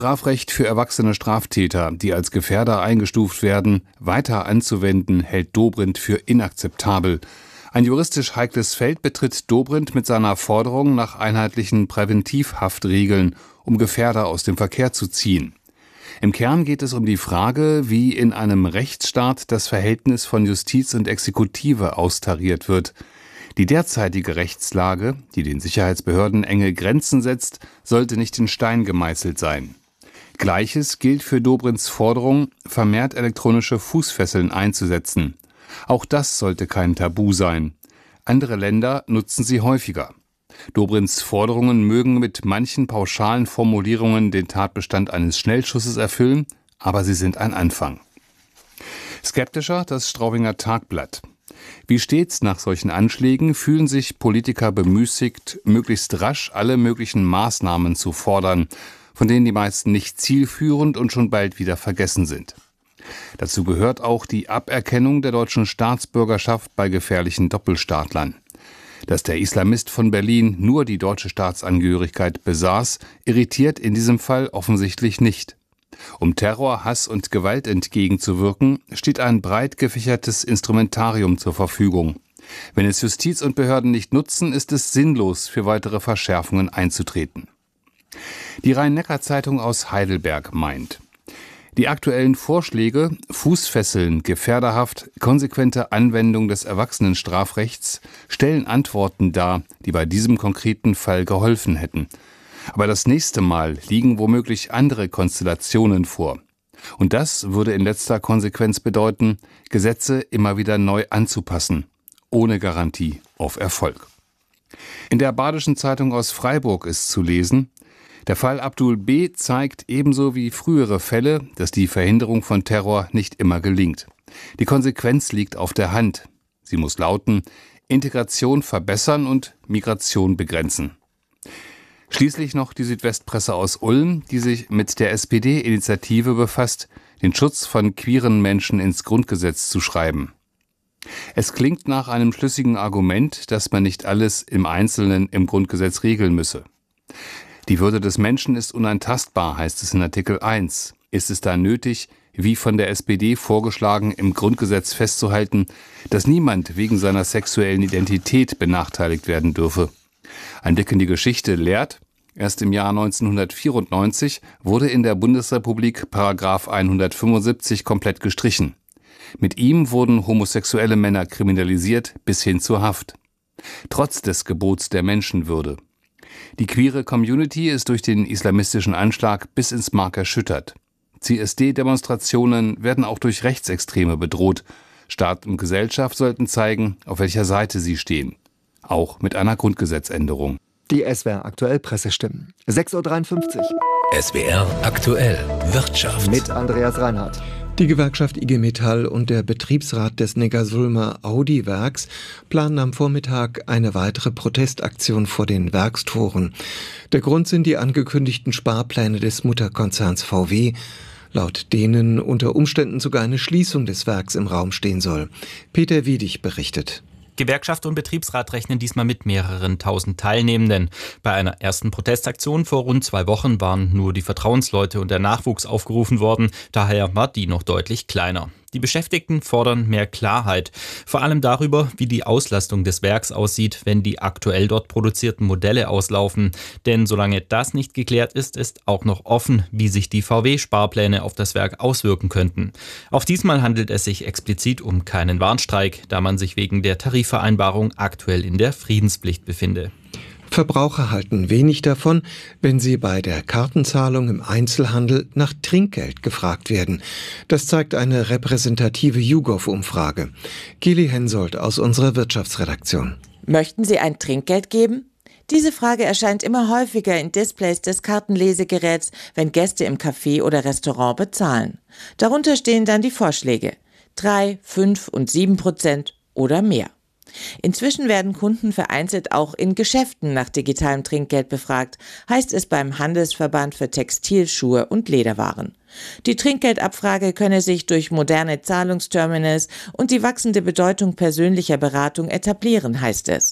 Strafrecht für erwachsene Straftäter, die als Gefährder eingestuft werden, weiter anzuwenden, hält Dobrindt für inakzeptabel. Ein juristisch heikles Feld betritt Dobrindt mit seiner Forderung nach einheitlichen Präventivhaftregeln, um Gefährder aus dem Verkehr zu ziehen. Im Kern geht es um die Frage, wie in einem Rechtsstaat das Verhältnis von Justiz und Exekutive austariert wird. Die derzeitige Rechtslage, die den Sicherheitsbehörden enge Grenzen setzt, sollte nicht in Stein gemeißelt sein. Gleiches gilt für Dobrindts Forderung, vermehrt elektronische Fußfesseln einzusetzen. Auch das sollte kein Tabu sein. Andere Länder nutzen sie häufiger. Dobrindts Forderungen mögen mit manchen pauschalen Formulierungen den Tatbestand eines Schnellschusses erfüllen, aber sie sind ein Anfang. Skeptischer das Straubinger Tagblatt. Wie stets nach solchen Anschlägen fühlen sich Politiker bemüßigt, möglichst rasch alle möglichen Maßnahmen zu fordern, von denen die meisten nicht zielführend und schon bald wieder vergessen sind. Dazu gehört auch die Aberkennung der deutschen Staatsbürgerschaft bei gefährlichen Doppelstaatlern. Dass der Islamist von Berlin nur die deutsche Staatsangehörigkeit besaß, irritiert in diesem Fall offensichtlich nicht. Um Terror, Hass und Gewalt entgegenzuwirken, steht ein breit gefächertes Instrumentarium zur Verfügung. Wenn es Justiz und Behörden nicht nutzen, ist es sinnlos, für weitere Verschärfungen einzutreten. Die Rhein-Neckar-Zeitung aus Heidelberg meint: Die aktuellen Vorschläge, Fußfesseln, Gefährderhaft, konsequente Anwendung des Erwachsenenstrafrechts, stellen Antworten dar, die bei diesem konkreten Fall geholfen hätten. Aber das nächste Mal liegen womöglich andere Konstellationen vor. Und das würde in letzter Konsequenz bedeuten, Gesetze immer wieder neu anzupassen, ohne Garantie auf Erfolg. In der Badischen Zeitung aus Freiburg ist zu lesen: Der Fall Abdul B. zeigt ebenso wie frühere Fälle, dass die Verhinderung von Terror nicht immer gelingt. Die Konsequenz liegt auf der Hand. Sie muss lauten: Integration verbessern und Migration begrenzen. Schließlich noch die Südwestpresse aus Ulm, die sich mit der SPD-Initiative befasst, den Schutz von queeren Menschen ins Grundgesetz zu schreiben. Es klingt nach einem schlüssigen Argument, dass man nicht alles im Einzelnen im Grundgesetz regeln müsse. Die Würde des Menschen ist unantastbar, heißt es in Artikel 1. Ist es da nötig, wie von der SPD vorgeschlagen, im Grundgesetz festzuhalten, dass niemand wegen seiner sexuellen Identität benachteiligt werden dürfe? Ein Blick in die Geschichte lehrt: Erst im Jahr 1994 wurde in der Bundesrepublik § 175 komplett gestrichen. Mit ihm wurden homosexuelle Männer kriminalisiert bis hin zur Haft. Trotz des Gebots der Menschenwürde. Die queere Community ist durch den islamistischen Anschlag bis ins Mark erschüttert. CSD-Demonstrationen werden auch durch Rechtsextreme bedroht. Staat und Gesellschaft sollten zeigen, auf welcher Seite sie stehen. Auch mit einer Grundgesetzänderung. Die SWR aktuell Pressestimmen. 6:53 Uhr. SWR aktuell Wirtschaft. Mit Andreas Reinhardt. Die Gewerkschaft IG Metall und der Betriebsrat des Neckarsulmer Audi-Werks planen am Vormittag eine weitere Protestaktion vor den Werkstoren. Der Grund sind die angekündigten Sparpläne des Mutterkonzerns VW, laut denen unter Umständen sogar eine Schließung des Werks im Raum stehen soll. Peter Wiedich berichtet. Gewerkschaft und Betriebsrat rechnen diesmal mit mehreren tausend Teilnehmenden. Bei einer ersten Protestaktion vor rund 2 Wochen waren nur die Vertrauensleute und der Nachwuchs aufgerufen worden. Daher war die noch deutlich kleiner. Die Beschäftigten fordern mehr Klarheit, vor allem darüber, wie die Auslastung des Werks aussieht, wenn die aktuell dort produzierten Modelle auslaufen. Denn solange das nicht geklärt ist, ist auch noch offen, wie sich die VW-Sparpläne auf das Werk auswirken könnten. Auch diesmal handelt es sich explizit um keinen Warnstreik, da man sich wegen der Tarifvereinbarung aktuell in der Friedenspflicht befinde. Verbraucher halten wenig davon, wenn sie bei der Kartenzahlung im Einzelhandel nach Trinkgeld gefragt werden. Das zeigt eine repräsentative YouGov-Umfrage. Geli Hensoldt aus unserer Wirtschaftsredaktion. Möchten Sie ein Trinkgeld geben? Diese Frage erscheint immer häufiger in Displays des Kartenlesegeräts, wenn Gäste im Café oder Restaurant bezahlen. Darunter stehen dann die Vorschläge: 3, 5 und 7% oder mehr. Inzwischen werden Kunden vereinzelt auch in Geschäften nach digitalem Trinkgeld befragt, heißt es beim Handelsverband für Textil-, Schuhe und Lederwaren. Die Trinkgeldabfrage könne sich durch moderne Zahlungsterminals und die wachsende Bedeutung persönlicher Beratung etablieren, heißt es.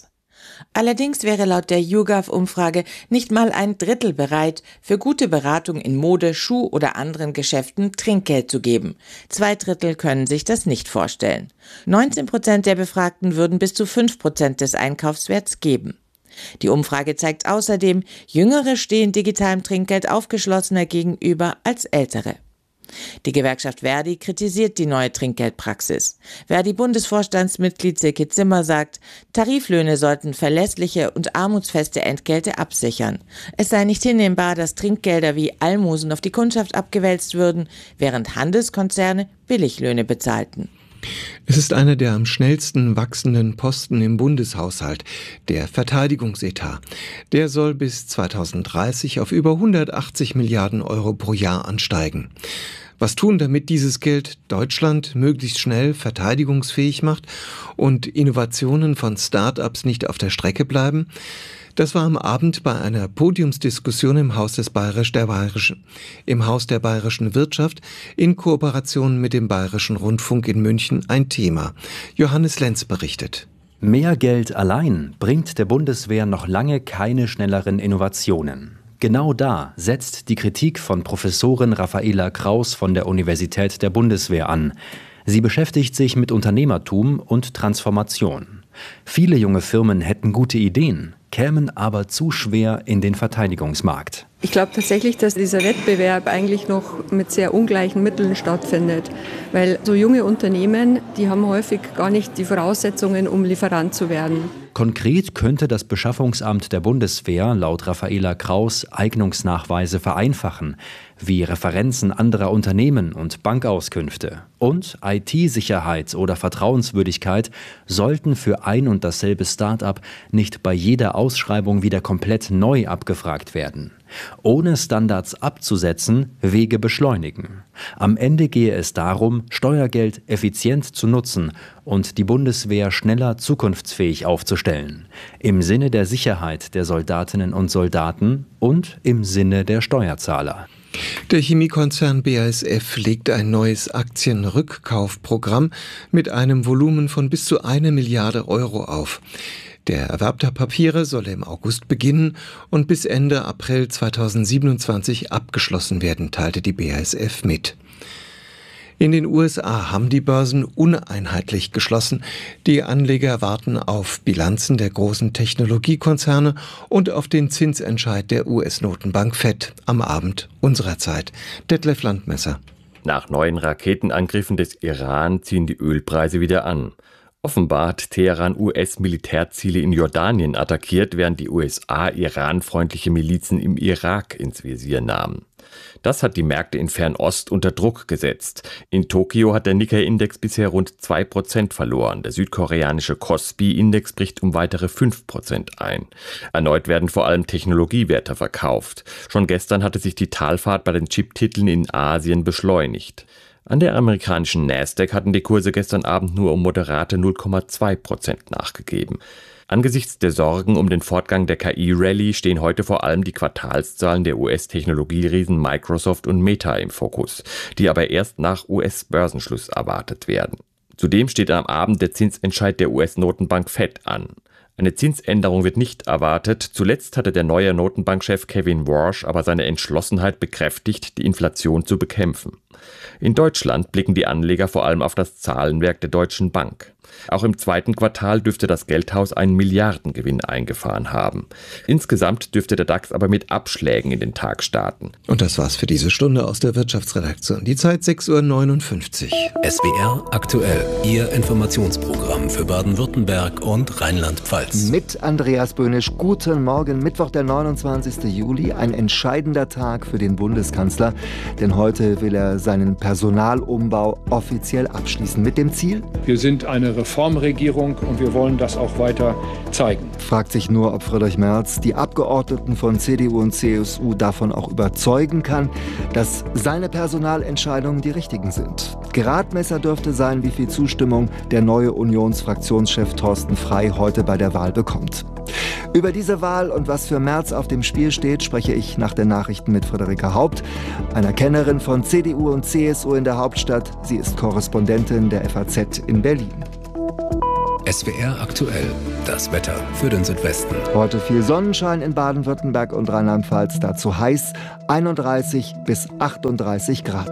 Allerdings wäre laut der YouGov-Umfrage nicht mal 1/3 bereit, für gute Beratung in Mode, Schuh- oder anderen Geschäften Trinkgeld zu geben. 2/3 können sich das nicht vorstellen. 19% der Befragten würden bis zu 5% des Einkaufswerts geben. Die Umfrage zeigt außerdem, Jüngere stehen digitalem Trinkgeld aufgeschlossener gegenüber als Ältere. Die Gewerkschaft ver.di kritisiert die neue Trinkgeldpraxis. ver.di-Bundesvorstandsmitglied Silke Zimmer sagt, Tariflöhne sollten verlässliche und armutsfeste Entgelte absichern. Es sei nicht hinnehmbar, dass Trinkgelder wie Almosen auf die Kundschaft abgewälzt würden, während Handelskonzerne Billiglöhne bezahlten. Es ist einer der am schnellsten wachsenden Posten im Bundeshaushalt, der Verteidigungsetat. Der soll bis 2030 auf über 180 Milliarden Euro pro Jahr ansteigen. Was tun, damit dieses Geld Deutschland möglichst schnell verteidigungsfähig macht und Innovationen von Start-ups nicht auf der Strecke bleiben? Das war am Abend bei einer Podiumsdiskussion im Haus der Bayerischen Wirtschaft in Kooperation mit dem Bayerischen Rundfunk in München ein Thema. Johannes Lenz berichtet. Mehr Geld allein bringt der Bundeswehr noch lange keine schnelleren Innovationen. Genau da setzt die Kritik von Professorin Raffaela Kraus von der Universität der Bundeswehr an. Sie beschäftigt sich mit Unternehmertum und Transformation. Viele junge Firmen hätten gute Ideen, kämen aber zu schwer in den Verteidigungsmarkt. Ich glaube tatsächlich, dass dieser Wettbewerb eigentlich noch mit sehr ungleichen Mitteln stattfindet. Weil so junge Unternehmen, die haben häufig gar nicht die Voraussetzungen, um Lieferant zu werden. Konkret könnte das Beschaffungsamt der Bundeswehr laut Raffaela Kraus Eignungsnachweise vereinfachen, wie Referenzen anderer Unternehmen und Bankauskünfte. Und IT-Sicherheit oder Vertrauenswürdigkeit sollten für ein und dasselbe Start-up nicht bei jeder Ausschreibung wieder komplett neu abgefragt werden. Ohne Standards abzusetzen, Wege beschleunigen. Am Ende gehe es darum, Steuergeld effizient zu nutzen und die Bundeswehr schneller zukunftsfähig aufzustellen. Im Sinne der Sicherheit der Soldatinnen und Soldaten und im Sinne der Steuerzahler. Der Chemiekonzern BASF legt ein neues Aktienrückkaufprogramm mit einem Volumen von bis zu 1 Milliarde Euro auf. Der Erwerb der Papiere soll im August beginnen und bis Ende April 2027 abgeschlossen werden, teilte die BASF mit. In den USA haben die Börsen uneinheitlich geschlossen. Die Anleger warten auf Bilanzen der großen Technologiekonzerne und auf den Zinsentscheid der US-Notenbank FED am Abend unserer Zeit. Detlef Landmesser. Nach neuen Raketenangriffen des Iran ziehen die Ölpreise wieder an. Offenbar hat Teheran US-Militärziele in Jordanien attackiert, während die USA iranfreundliche Milizen im Irak ins Visier nahmen. Das hat die Märkte in Fernost unter Druck gesetzt. In Tokio hat der Nikkei-Index bisher rund 2% verloren. Der südkoreanische Kospi-Index bricht um weitere 5% ein. Erneut werden vor allem Technologiewerte verkauft. Schon gestern hatte sich die Talfahrt bei den Chip-Titeln in Asien beschleunigt. An der amerikanischen Nasdaq hatten die Kurse gestern Abend nur um moderate 0,2% nachgegeben. Angesichts der Sorgen um den Fortgang der KI-Rallye stehen heute vor allem die Quartalszahlen der US-Technologieriesen Microsoft und Meta im Fokus, die aber erst nach US-Börsenschluss erwartet werden. Zudem steht am Abend der Zinsentscheid der US-Notenbank FED an. Eine Zinsänderung wird nicht erwartet. Zuletzt hatte der neue Notenbankchef Kevin Warsh aber seine Entschlossenheit bekräftigt, die Inflation zu bekämpfen. In Deutschland blicken die Anleger vor allem auf das Zahlenwerk der Deutschen Bank. Auch im zweiten Quartal dürfte das Geldhaus einen Milliardengewinn eingefahren haben. Insgesamt dürfte der DAX aber mit Abschlägen in den Tag starten. Und das war's für diese Stunde aus der Wirtschaftsredaktion. Die Zeit 6:59 Uhr. SWR aktuell, Ihr Informationsprogramm für Baden-Württemberg und Rheinland-Pfalz. Mit Andreas Böhnisch. Guten Morgen, Mittwoch, der 29. Juli. Ein entscheidender Tag für den Bundeskanzler. Denn heute will er seinen Personalumbau offiziell abschließen. Mit dem Ziel? Wir sind eine Reformregierung und wir wollen das auch weiter zeigen. Fragt sich nur, ob Friedrich Merz die Abgeordneten von CDU und CSU davon auch überzeugen kann, dass seine Personalentscheidungen die richtigen sind. Gradmesser dürfte sein, wie viel Zustimmung der neue Unionsfraktionschef Thorsten Frey heute bei der Wahl bekommt. Über diese Wahl und was für Merz auf dem Spiel steht, spreche ich nach den Nachrichten mit Friederike Haupt, einer Kennerin von CDU und CSU in der Hauptstadt. Sie ist Korrespondentin der FAZ in Berlin. SWR aktuell, das Wetter für den Südwesten. Heute viel Sonnenschein in Baden-Württemberg und Rheinland-Pfalz. Dazu heiß 31 bis 38 Grad.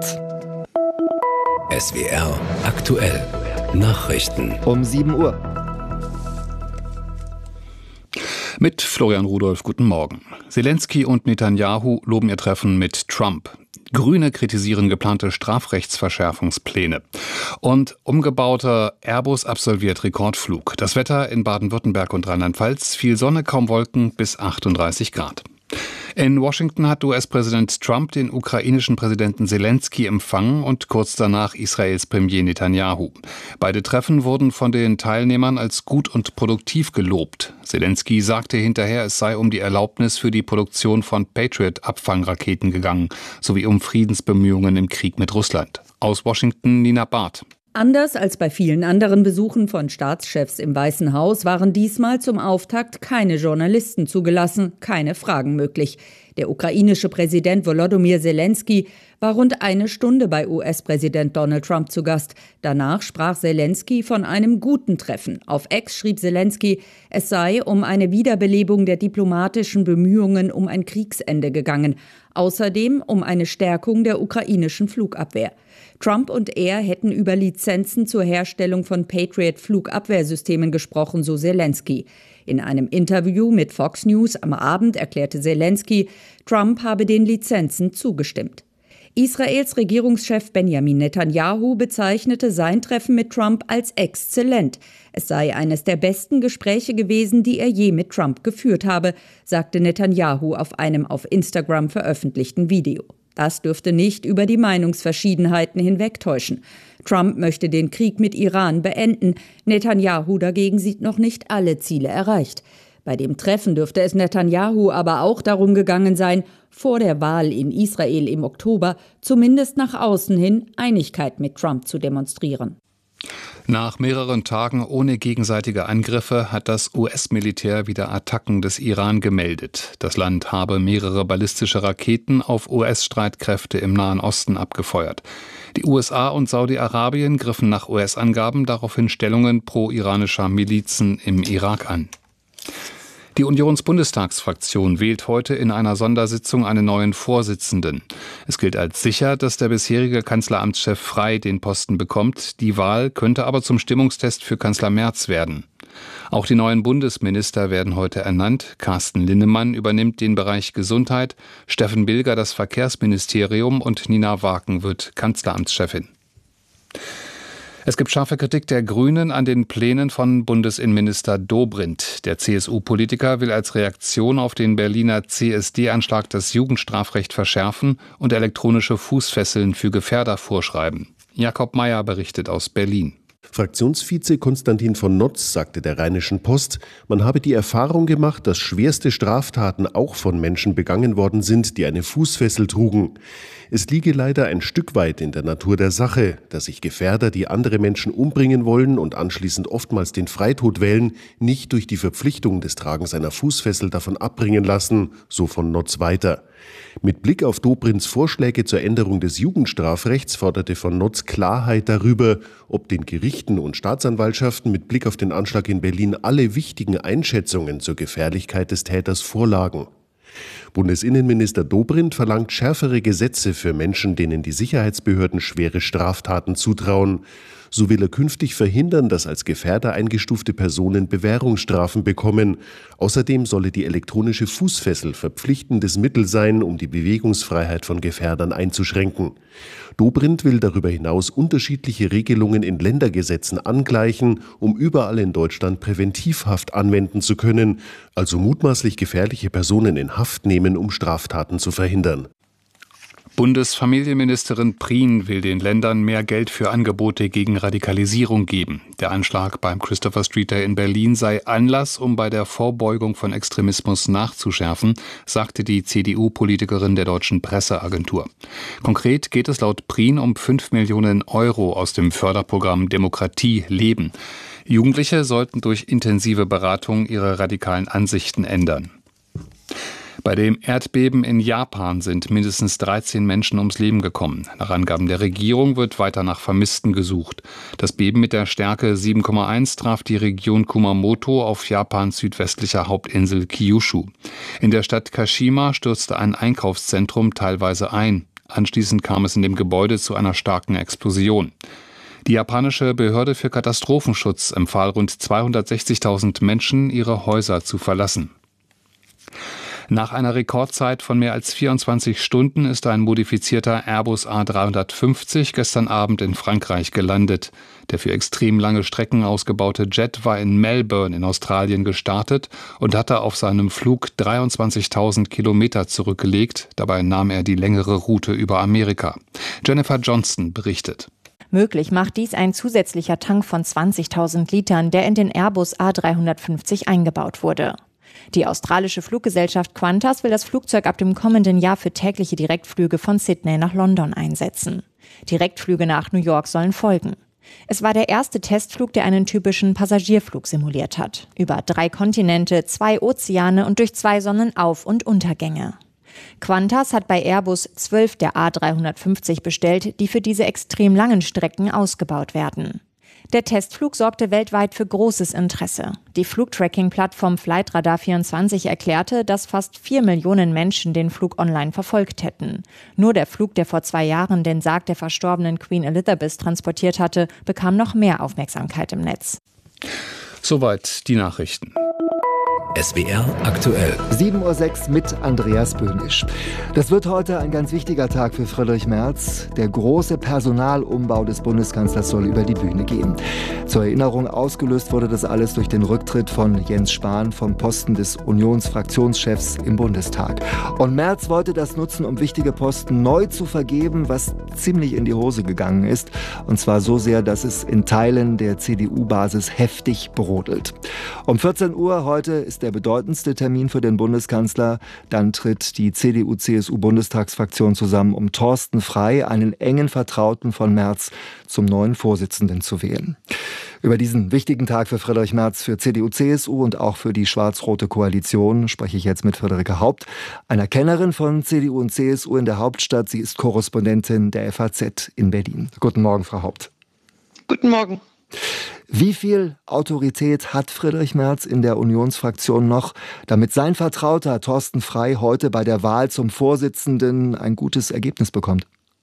SWR aktuell. Nachrichten. Um 7 Uhr. Mit Florian Rudolph, guten Morgen. Zelensky und Netanyahu loben ihr Treffen mit Trump. Grüne kritisieren geplante Strafrechtsverschärfungspläne. Und umgebauter Airbus absolviert Rekordflug. Das Wetter in Baden-Württemberg und Rheinland-Pfalz, viel Sonne, kaum Wolken, bis 38 Grad. In Washington hat US-Präsident Trump den ukrainischen Präsidenten Zelensky empfangen und kurz danach Israels Premier Netanyahu. Beide Treffen wurden von den Teilnehmern als gut und produktiv gelobt. Zelensky sagte hinterher, es sei um die Erlaubnis für die Produktion von Patriot-Abfangraketen gegangen, sowie um Friedensbemühungen im Krieg mit Russland. Aus Washington Nina Barth. Anders als bei vielen anderen Besuchen von Staatschefs im Weißen Haus waren diesmal zum Auftakt keine Journalisten zugelassen, keine Fragen möglich. Der ukrainische Präsident Volodymyr Zelensky war rund eine Stunde bei US-Präsident Donald Trump zu Gast. Danach sprach Zelensky von einem guten Treffen. Auf X schrieb Zelensky, es sei um eine Wiederbelebung der diplomatischen Bemühungen um ein Kriegsende gegangen. Außerdem um eine Stärkung der ukrainischen Flugabwehr. Trump und er hätten über Lizenzen zur Herstellung von Patriot-Flugabwehrsystemen gesprochen, so Zelensky. In einem Interview mit Fox News am Abend erklärte Zelensky, Trump habe den Lizenzen zugestimmt. Israels Regierungschef Benjamin Netanyahu bezeichnete sein Treffen mit Trump als exzellent. Es sei eines der besten Gespräche gewesen, die er je mit Trump geführt habe, sagte Netanyahu auf einem auf Instagram veröffentlichten Video. Das dürfte nicht über die Meinungsverschiedenheiten hinwegtäuschen. Trump möchte den Krieg mit Iran beenden. Netanyahu dagegen sieht noch nicht alle Ziele erreicht. Bei dem Treffen dürfte es Netanyahu aber auch darum gegangen sein, vor der Wahl in Israel im Oktober zumindest nach außen hin Einigkeit mit Trump zu demonstrieren. Nach mehreren Tagen ohne gegenseitige Angriffe hat das US-Militär wieder Attacken des Iran gemeldet. Das Land habe mehrere ballistische Raketen auf US-Streitkräfte im Nahen Osten abgefeuert. Die USA und Saudi-Arabien griffen nach US-Angaben daraufhin Stellungen pro-iranischer Milizen im Irak an. Die Unionsbundestagsfraktion wählt heute in einer Sondersitzung einen neuen Vorsitzenden. Es gilt als sicher, dass der bisherige Kanzleramtschef Frey den Posten bekommt. Die Wahl könnte aber zum Stimmungstest für Kanzler Merz werden. Auch die neuen Bundesminister werden heute ernannt. Carsten Linnemann übernimmt den Bereich Gesundheit, Steffen Bilger das Verkehrsministerium und Nina Waken wird Kanzleramtschefin. Es gibt scharfe Kritik der Grünen an den Plänen von Bundesinnenminister Dobrindt. Der CSU-Politiker will als Reaktion auf den Berliner CSD-Anschlag das Jugendstrafrecht verschärfen und elektronische Fußfesseln für Gefährder vorschreiben. Jakob Mayer berichtet aus Berlin. Fraktionsvize Konstantin von Notz sagte der Rheinischen Post, man habe die Erfahrung gemacht, dass schwerste Straftaten auch von Menschen begangen worden sind, die eine Fußfessel trugen. Es liege leider ein Stück weit in der Natur der Sache, dass sich Gefährder, die andere Menschen umbringen wollen und anschließend oftmals den Freitod wählen, nicht durch die Verpflichtung des Tragens einer Fußfessel davon abbringen lassen, so von Notz weiter. Mit Blick auf Dobrindts Vorschläge zur Änderung des Jugendstrafrechts forderte von Notz Klarheit darüber, ob den Gerichten und Staatsanwaltschaften mit Blick auf den Anschlag in Berlin alle wichtigen Einschätzungen zur Gefährlichkeit des Täters vorlagen. Bundesinnenminister Dobrindt verlangt schärfere Gesetze für Menschen, denen die Sicherheitsbehörden schwere Straftaten zutrauen. So will er künftig verhindern, dass als Gefährder eingestufte Personen Bewährungsstrafen bekommen. Außerdem solle die elektronische Fußfessel verpflichtendes Mittel sein, um die Bewegungsfreiheit von Gefährdern einzuschränken. Dobrindt will darüber hinaus unterschiedliche Regelungen in Ländergesetzen angleichen, um überall in Deutschland Präventivhaft anwenden zu können, also mutmaßlich gefährliche Personen in Haft nehmen, um Straftaten zu verhindern. Bundesfamilienministerin Prien will den Ländern mehr Geld für Angebote gegen Radikalisierung geben. Der Anschlag beim Christopher Street Day in Berlin sei Anlass, um bei der Vorbeugung von Extremismus nachzuschärfen, sagte die CDU-Politikerin der Deutschen Presseagentur. Konkret geht es laut Prien um 5 Millionen Euro aus dem Förderprogramm Demokratie leben. Jugendliche sollten durch intensive Beratung ihre radikalen Ansichten ändern. Bei dem Erdbeben in Japan sind mindestens 13 Menschen ums Leben gekommen. Nach Angaben der Regierung wird weiter nach Vermissten gesucht. Das Beben mit der Stärke 7,1 traf die Region Kumamoto auf Japans südwestlicher Hauptinsel Kyushu. In der Stadt Kashima stürzte ein Einkaufszentrum teilweise ein. Anschließend kam es in dem Gebäude zu einer starken Explosion. Die japanische Behörde für Katastrophenschutz empfahl rund 260.000 Menschen, ihre Häuser zu verlassen. Nach einer Rekordzeit von mehr als 24 Stunden ist ein modifizierter Airbus A350 gestern Abend in Frankreich gelandet. Der für extrem lange Strecken ausgebaute Jet war in Melbourne in Australien gestartet und hatte auf seinem Flug 23.000 Kilometer zurückgelegt. Dabei nahm er die längere Route über Amerika. Jennifer Johnston berichtet. Möglich macht dies ein zusätzlicher Tank von 20.000 Litern, der in den Airbus A350 eingebaut wurde. Die australische Fluggesellschaft Qantas will das Flugzeug ab dem kommenden Jahr für tägliche Direktflüge von Sydney nach London einsetzen. Direktflüge nach New York sollen folgen. Es war der erste Testflug, der einen typischen Passagierflug simuliert hat. Über 3 Kontinente, 2 Ozeane und durch 2 Sonnenauf- und Untergänge. Qantas hat bei Airbus 12 der A350 bestellt, die für diese extrem langen Strecken ausgebaut werden. Der Testflug sorgte weltweit für großes Interesse. Die Flugtracking-Plattform Flightradar24 erklärte, dass fast 4 Millionen Menschen den Flug online verfolgt hätten. Nur der Flug, der vor 2 Jahren den Sarg der verstorbenen Queen Elizabeth transportiert hatte, bekam noch mehr Aufmerksamkeit im Netz. Soweit die Nachrichten. SWR aktuell. 7:06 Uhr mit Andreas Böhnisch. Das wird heute ein ganz wichtiger Tag für Friedrich Merz. Der große Personalumbau des Bundeskanzlers soll über die Bühne gehen. Zur Erinnerung, ausgelöst wurde das alles durch den Rücktritt von Jens Spahn vom Posten des Unionsfraktionschefs im Bundestag. Und Merz wollte das nutzen, um wichtige Posten neu zu vergeben, was ziemlich in die Hose gegangen ist. Und zwar so sehr, dass es in Teilen der CDU-Basis heftig brodelt. Um 14 Uhr heute ist der bedeutendste Termin für den Bundeskanzler. Dann tritt die CDU-CSU-Bundestagsfraktion zusammen, um Thorsten Frey, einen engen Vertrauten von Merz, zum neuen Vorsitzenden zu wählen. Über diesen wichtigen Tag für Friedrich Merz, für CDU-CSU und auch für die schwarz-rote Koalition spreche ich jetzt mit Friederike Haupt, einer Kennerin von CDU und CSU in der Hauptstadt. Sie ist Korrespondentin der FAZ in Berlin. Guten Morgen, Frau Haupt. Guten Morgen. Wie viel Autorität hat Friedrich Merz in der Unionsfraktion noch, damit sein Vertrauter Thorsten Frey heute bei der Wahl zum Vorsitzenden ein gutes Ergebnis bekommt?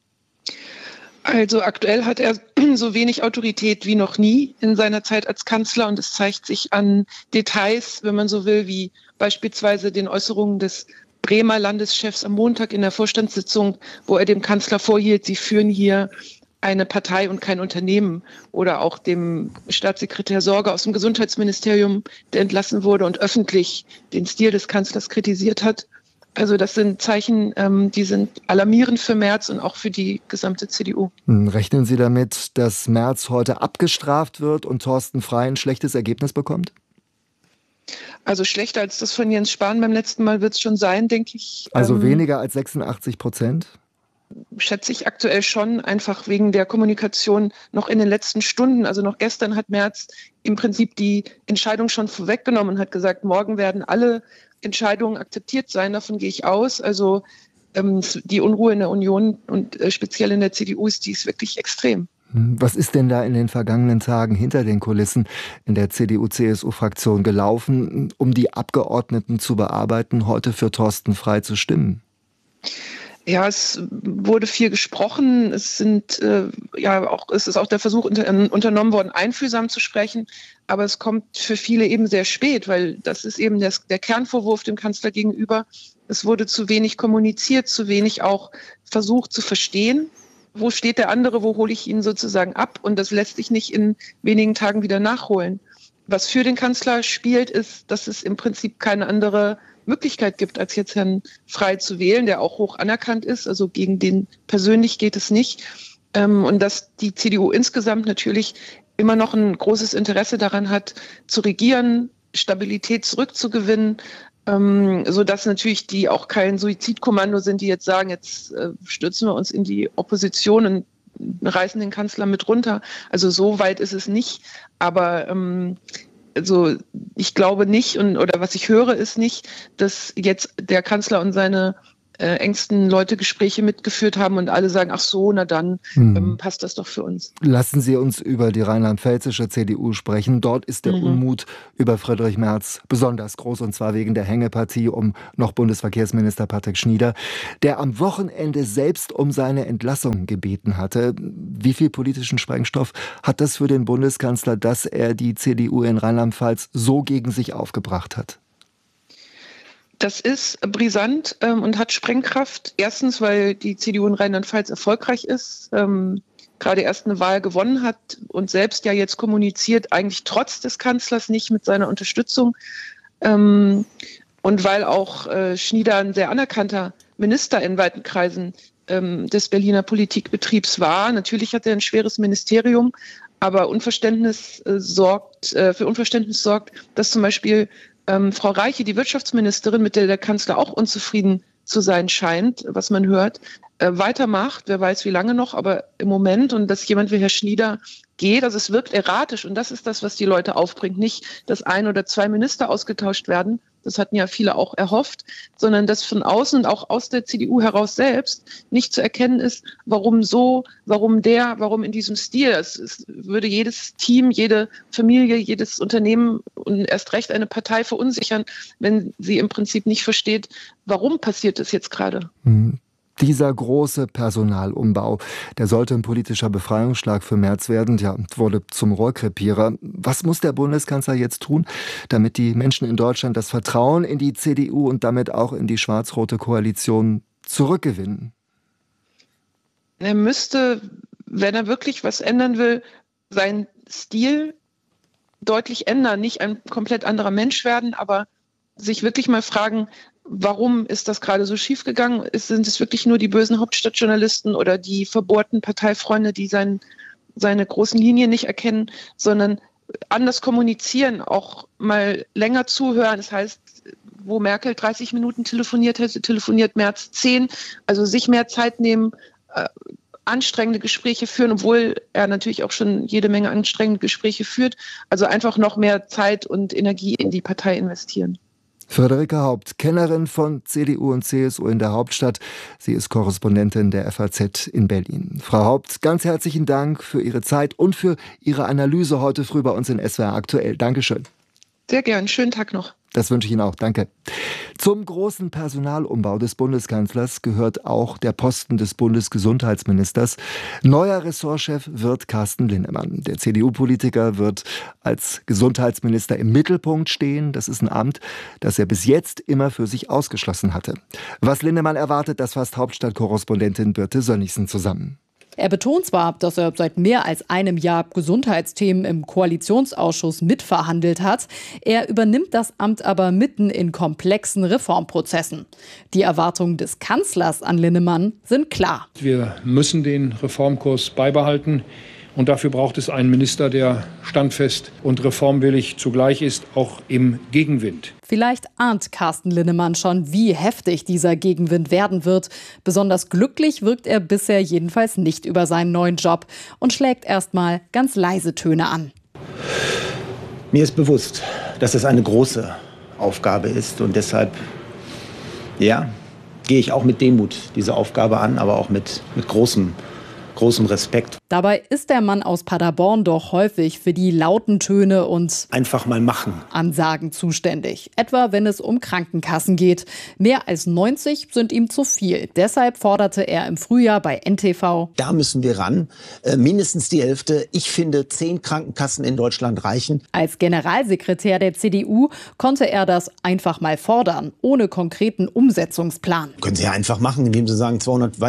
Also aktuell hat er so wenig Autorität wie noch nie in seiner Zeit als Kanzler, und es zeigt sich an Details, wenn man so will, wie beispielsweise den Äußerungen des Bremer Landeschefs am Montag in der Vorstandssitzung, wo er dem Kanzler vorhielt, sie führen hier eine Partei und kein Unternehmen, oder auch dem Staatssekretär Sorge aus dem Gesundheitsministerium, der entlassen wurde und öffentlich den Stil des Kanzlers kritisiert hat. Also das sind Zeichen, die sind alarmierend für Merz und auch für die gesamte CDU. Rechnen Sie damit, dass Merz heute abgestraft wird und Thorsten Frey ein schlechtes Ergebnis bekommt? Also schlechter als das von Jens Spahn beim letzten Mal wird es schon sein, denke ich. Also weniger als 86%? Schätze ich aktuell schon, einfach wegen der Kommunikation noch in den letzten Stunden. Also noch gestern hat Merz im Prinzip die Entscheidung schon vorweggenommen und hat gesagt, morgen werden alle Entscheidungen akzeptiert sein. Davon gehe ich aus. Also die Unruhe in der Union und speziell in der CDU die ist wirklich extrem. Was ist denn da in den vergangenen Tagen hinter den Kulissen in der CDU-CSU-Fraktion gelaufen, um die Abgeordneten zu bearbeiten, heute für Thorsten Frey zu stimmen? Ja, es wurde viel gesprochen. Es ist auch der Versuch unternommen worden, einfühlsam zu sprechen. Aber es kommt für viele eben sehr spät, weil das ist eben der Kernvorwurf dem Kanzler gegenüber. Es wurde zu wenig kommuniziert, zu wenig auch versucht zu verstehen. Wo steht der andere? Wo hole ich ihn sozusagen ab? Und das lässt sich nicht in wenigen Tagen wieder nachholen. Was für den Kanzler spielt, ist, dass es im Prinzip keine andere Möglichkeit gibt, als jetzt Herrn Frey zu wählen, der auch hoch anerkannt ist. Also gegen den persönlich geht es nicht. Und dass die CDU insgesamt natürlich immer noch ein großes Interesse daran hat, zu regieren, Stabilität zurückzugewinnen, sodass natürlich die auch kein Suizidkommando sind, die jetzt sagen, jetzt stürzen wir uns in die Opposition und reißen den Kanzler mit runter. Also so weit ist es nicht. Aber Also ich glaube nicht, oder was ich höre, ist nicht, dass jetzt der Kanzler und seine engsten Leute Gespräche mitgeführt haben und alle sagen, ach so, na dann passt das doch für uns. Lassen Sie uns über die rheinland-pfälzische CDU sprechen. Dort ist der Unmut über Friedrich Merz besonders groß, und zwar wegen der Hängepartie um noch Bundesverkehrsminister Patrick Schnieder, der am Wochenende selbst um seine Entlassung gebeten hatte. Wie viel politischen Sprengstoff hat das für den Bundeskanzler, dass er die CDU in Rheinland-Pfalz so gegen sich aufgebracht hat? Das ist brisant und hat Sprengkraft. Erstens, weil die CDU in Rheinland-Pfalz erfolgreich ist, gerade erst eine Wahl gewonnen hat und selbst ja jetzt kommuniziert, eigentlich trotz des Kanzlers, nicht mit seiner Unterstützung. Und weil auch Schnieder ein sehr anerkannter Minister in weiten Kreisen des Berliner Politikbetriebs war. Natürlich hat er ein schweres Ministerium, aber für Unverständnis sorgt, dass zum Beispiel Frau Reiche, die Wirtschaftsministerin, mit der Kanzler auch unzufrieden zu sein scheint, was man hört, weitermacht, wer weiß wie lange noch, aber im Moment, und dass jemand wie Herr Schnieder geht, also es wirkt erratisch, und das ist das, was die Leute aufbringt, nicht, dass 1 oder 2 Minister ausgetauscht werden, das hatten ja viele auch erhofft, sondern dass von außen und auch aus der CDU heraus selbst nicht zu erkennen ist, warum in diesem Stil. Es würde jedes Team, jede Familie, jedes Unternehmen und erst recht eine Partei verunsichern, wenn sie im Prinzip nicht versteht, warum passiert das jetzt gerade. Dieser große Personalumbau, der sollte ein politischer Befreiungsschlag für Merz werden, ja, wurde zum Rohrkrepierer. Was muss der Bundeskanzler jetzt tun, damit die Menschen in Deutschland das Vertrauen in die CDU und damit auch in die schwarz-rote Koalition zurückgewinnen? Er müsste, wenn er wirklich was ändern will, seinen Stil deutlich ändern, nicht ein komplett anderer Mensch werden, aber sich wirklich mal fragen, warum ist das gerade so schief gegangen? Sind es wirklich nur die bösen Hauptstadtjournalisten oder die verbohrten Parteifreunde, die seine großen Linien nicht erkennen, sondern anders kommunizieren, auch mal länger zuhören. Das heißt, wo Merkel 30 Minuten telefoniert hätte, telefoniert Merz 10. Also sich mehr Zeit nehmen, anstrengende Gespräche führen, obwohl er natürlich auch schon jede Menge anstrengende Gespräche führt. Also einfach noch mehr Zeit und Energie in die Partei investieren. Friederike Haupt, Kennerin von CDU und CSU in der Hauptstadt. Sie ist Korrespondentin der FAZ in Berlin. Frau Haupt, ganz herzlichen Dank für Ihre Zeit und für Ihre Analyse heute früh bei uns in SWR Aktuell. Dankeschön. Sehr gern. Schönen Tag noch. Das wünsche ich Ihnen auch. Danke. Zum großen Personalumbau des Bundeskanzlers gehört auch der Posten des Bundesgesundheitsministers. Neuer Ressortchef wird Carsten Linnemann. Der CDU-Politiker wird als Gesundheitsminister im Mittelpunkt stehen. Das ist ein Amt, das er bis jetzt immer für sich ausgeschlossen hatte. Was Linnemann erwartet, das fasst Hauptstadtkorrespondentin Birte Sönnigsen zusammen. Er betont zwar, dass er seit mehr als einem Jahr Gesundheitsthemen im Koalitionsausschuss mitverhandelt hat, er übernimmt das Amt aber mitten in komplexen Reformprozessen. Die Erwartungen des Kanzlers an Linnemann sind klar. Wir müssen den Reformkurs beibehalten. Und dafür braucht es einen Minister, der standfest und reformwillig zugleich ist, auch im Gegenwind. Vielleicht ahnt Carsten Linnemann schon, wie heftig dieser Gegenwind werden wird. Besonders glücklich wirkt er bisher jedenfalls nicht über seinen neuen Job und schlägt erstmal ganz leise Töne an. Mir ist bewusst, dass es eine große Aufgabe ist und deshalb, ja, gehe ich auch mit Demut diese Aufgabe an, aber auch mit großem Respekt. Dabei ist der Mann aus Paderborn doch häufig für die lauten Töne und einfach mal machen Ansagen zuständig. Etwa wenn es um Krankenkassen geht. Mehr als 90 sind ihm zu viel. Deshalb forderte er im Frühjahr bei NTV: Da müssen wir ran. Mindestens die Hälfte. Ich finde, 10 Krankenkassen in Deutschland reichen. Als Generalsekretär der CDU konnte er das einfach mal fordern, ohne konkreten Umsetzungsplan. Können Sie ja einfach machen, indem Sie sagen,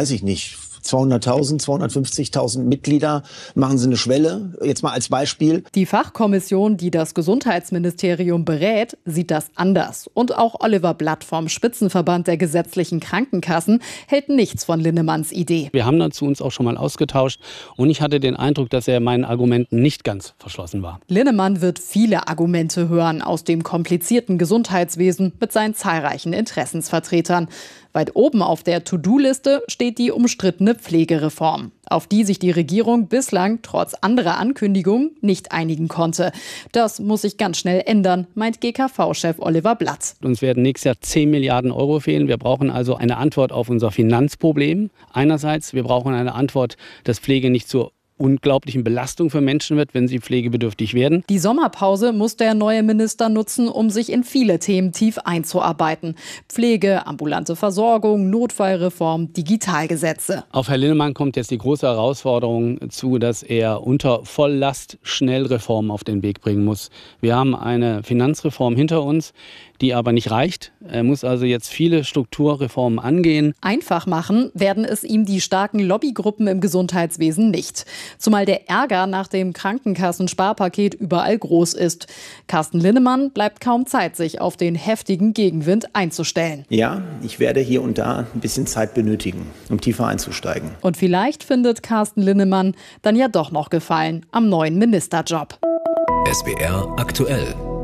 200.000, 250.000 Mitglieder, machen Sie eine Schwelle, jetzt mal als Beispiel. Die Fachkommission, die das Gesundheitsministerium berät, sieht das anders. Und auch Oliver Blatt vom Spitzenverband der gesetzlichen Krankenkassen hält nichts von Linnemanns Idee. Wir haben dazu uns auch schon mal ausgetauscht und ich hatte den Eindruck, dass er meinen Argumenten nicht ganz verschlossen war. Linnemann wird viele Argumente hören aus dem komplizierten Gesundheitswesen mit seinen zahlreichen Interessensvertretern. Weit oben auf der To-Do-Liste steht die umstrittene Pflegereform, auf die sich die Regierung bislang trotz anderer Ankündigungen nicht einigen konnte. Das muss sich ganz schnell ändern, meint GKV-Chef Oliver Blatz. Uns werden nächstes Jahr 10 Milliarden Euro fehlen. Wir brauchen also eine Antwort auf unser Finanzproblem. Einerseits, wir brauchen eine Antwort, dass Pflege nicht zur unglaublichen Belastung für Menschen wird, wenn sie pflegebedürftig werden. Die Sommerpause muss der neue Minister nutzen, um sich in viele Themen tief einzuarbeiten. Pflege, ambulante Versorgung, Notfallreform, Digitalgesetze. Auf Herrn Linnemann kommt jetzt die große Herausforderung zu, dass er unter Volllast schnell Reformen auf den Weg bringen muss. Wir haben eine Finanzreform hinter uns, die aber nicht reicht. Er muss also jetzt viele Strukturreformen angehen. Einfach machen werden es ihm die starken Lobbygruppen im Gesundheitswesen nicht. Zumal der Ärger nach dem Krankenkassensparpaket überall groß ist. Carsten Linnemann bleibt kaum Zeit, sich auf den heftigen Gegenwind einzustellen. Ja, ich werde hier und da ein bisschen Zeit benötigen, um tiefer einzusteigen. Und vielleicht findet Carsten Linnemann dann ja doch noch Gefallen am neuen Ministerjob. SWR aktuell.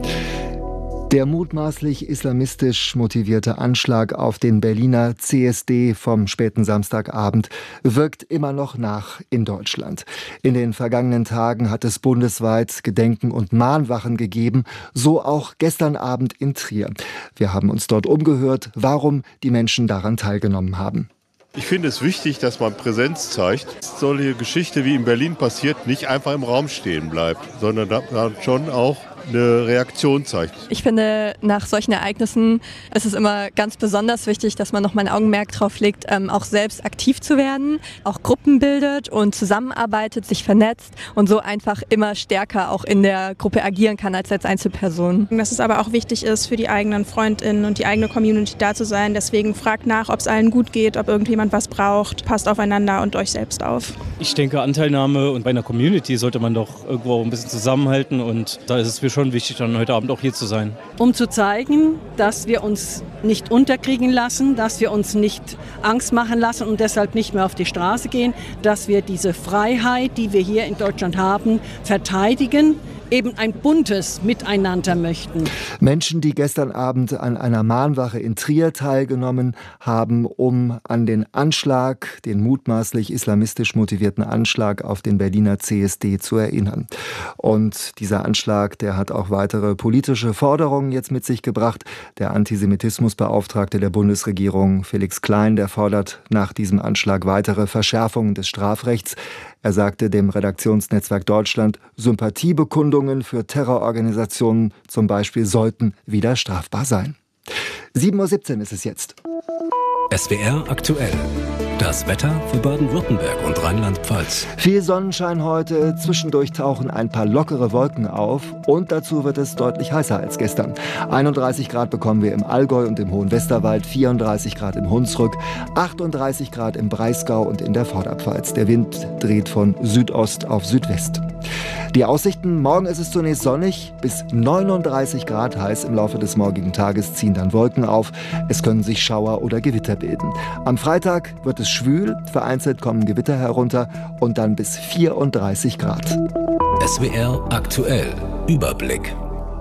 Der mutmaßlich islamistisch motivierte Anschlag auf den Berliner CSD vom späten Samstagabend wirkt immer noch nach in Deutschland. In den vergangenen Tagen hat es bundesweit Gedenken- und Mahnwachen gegeben, so auch gestern Abend in Trier. Wir haben uns dort umgehört, warum die Menschen daran teilgenommen haben. Ich finde es wichtig, dass man Präsenz zeigt. Solche Geschichte wie in Berlin passiert, nicht einfach im Raum stehen bleibt, sondern da schon auch eine Reaktion zeigt. Ich finde, nach solchen Ereignissen ist es immer ganz besonders wichtig, dass man nochmal ein Augenmerk drauf legt, auch selbst aktiv zu werden, auch Gruppen bildet und zusammenarbeitet, sich vernetzt und so einfach immer stärker auch in der Gruppe agieren kann als Einzelperson. Dass es aber auch wichtig ist, für die eigenen FreundInnen und die eigene Community da zu sein. Deswegen fragt nach, ob es allen gut geht, ob irgendjemand was braucht. Passt aufeinander und euch selbst auf. Ich denke, Anteilnahme und bei einer Community sollte man doch irgendwo ein bisschen zusammenhalten und da ist es für schon wichtig, dann heute Abend auch hier zu sein. Um zu zeigen, dass wir uns nicht unterkriegen lassen, dass wir uns nicht Angst machen lassen und deshalb nicht mehr auf die Straße gehen, dass wir diese Freiheit, die wir hier in Deutschland haben, verteidigen, eben ein buntes Miteinander möchten. Menschen, die gestern Abend an einer Mahnwache in Trier teilgenommen haben, um an den Anschlag, den mutmaßlich islamistisch motivierten Anschlag auf den Berliner CSD zu erinnern. Und dieser Anschlag, der hat auch weitere politische Forderungen jetzt mit sich gebracht. Der Antisemitismusbeauftragte der Bundesregierung, Felix Klein, der fordert nach diesem Anschlag weitere Verschärfungen des Strafrechts. Er sagte dem Redaktionsnetzwerk Deutschland, Sympathiebekundungen für Terrororganisationen zum Beispiel sollten wieder strafbar sein. 7:17 Uhr ist es jetzt. SWR aktuell. Das Wetter für Baden-Württemberg und Rheinland-Pfalz. Viel Sonnenschein heute, zwischendurch tauchen ein paar lockere Wolken auf und dazu wird es deutlich heißer als gestern. 31 Grad bekommen wir im Allgäu und im Hohen Westerwald, 34 Grad im Hunsrück, 38 Grad im Breisgau und in der Vorderpfalz. Der Wind dreht von Südost auf Südwest. Die Aussichten, morgen ist es zunächst sonnig, bis 39 Grad heiß. Im Laufe des morgigen Tages ziehen dann Wolken auf. Es können sich Schauer oder Gewitter bilden. Am Freitag wird es schwül, vereinzelt kommen Gewitter herunter und dann bis 34 Grad. SWR aktuell. Überblick.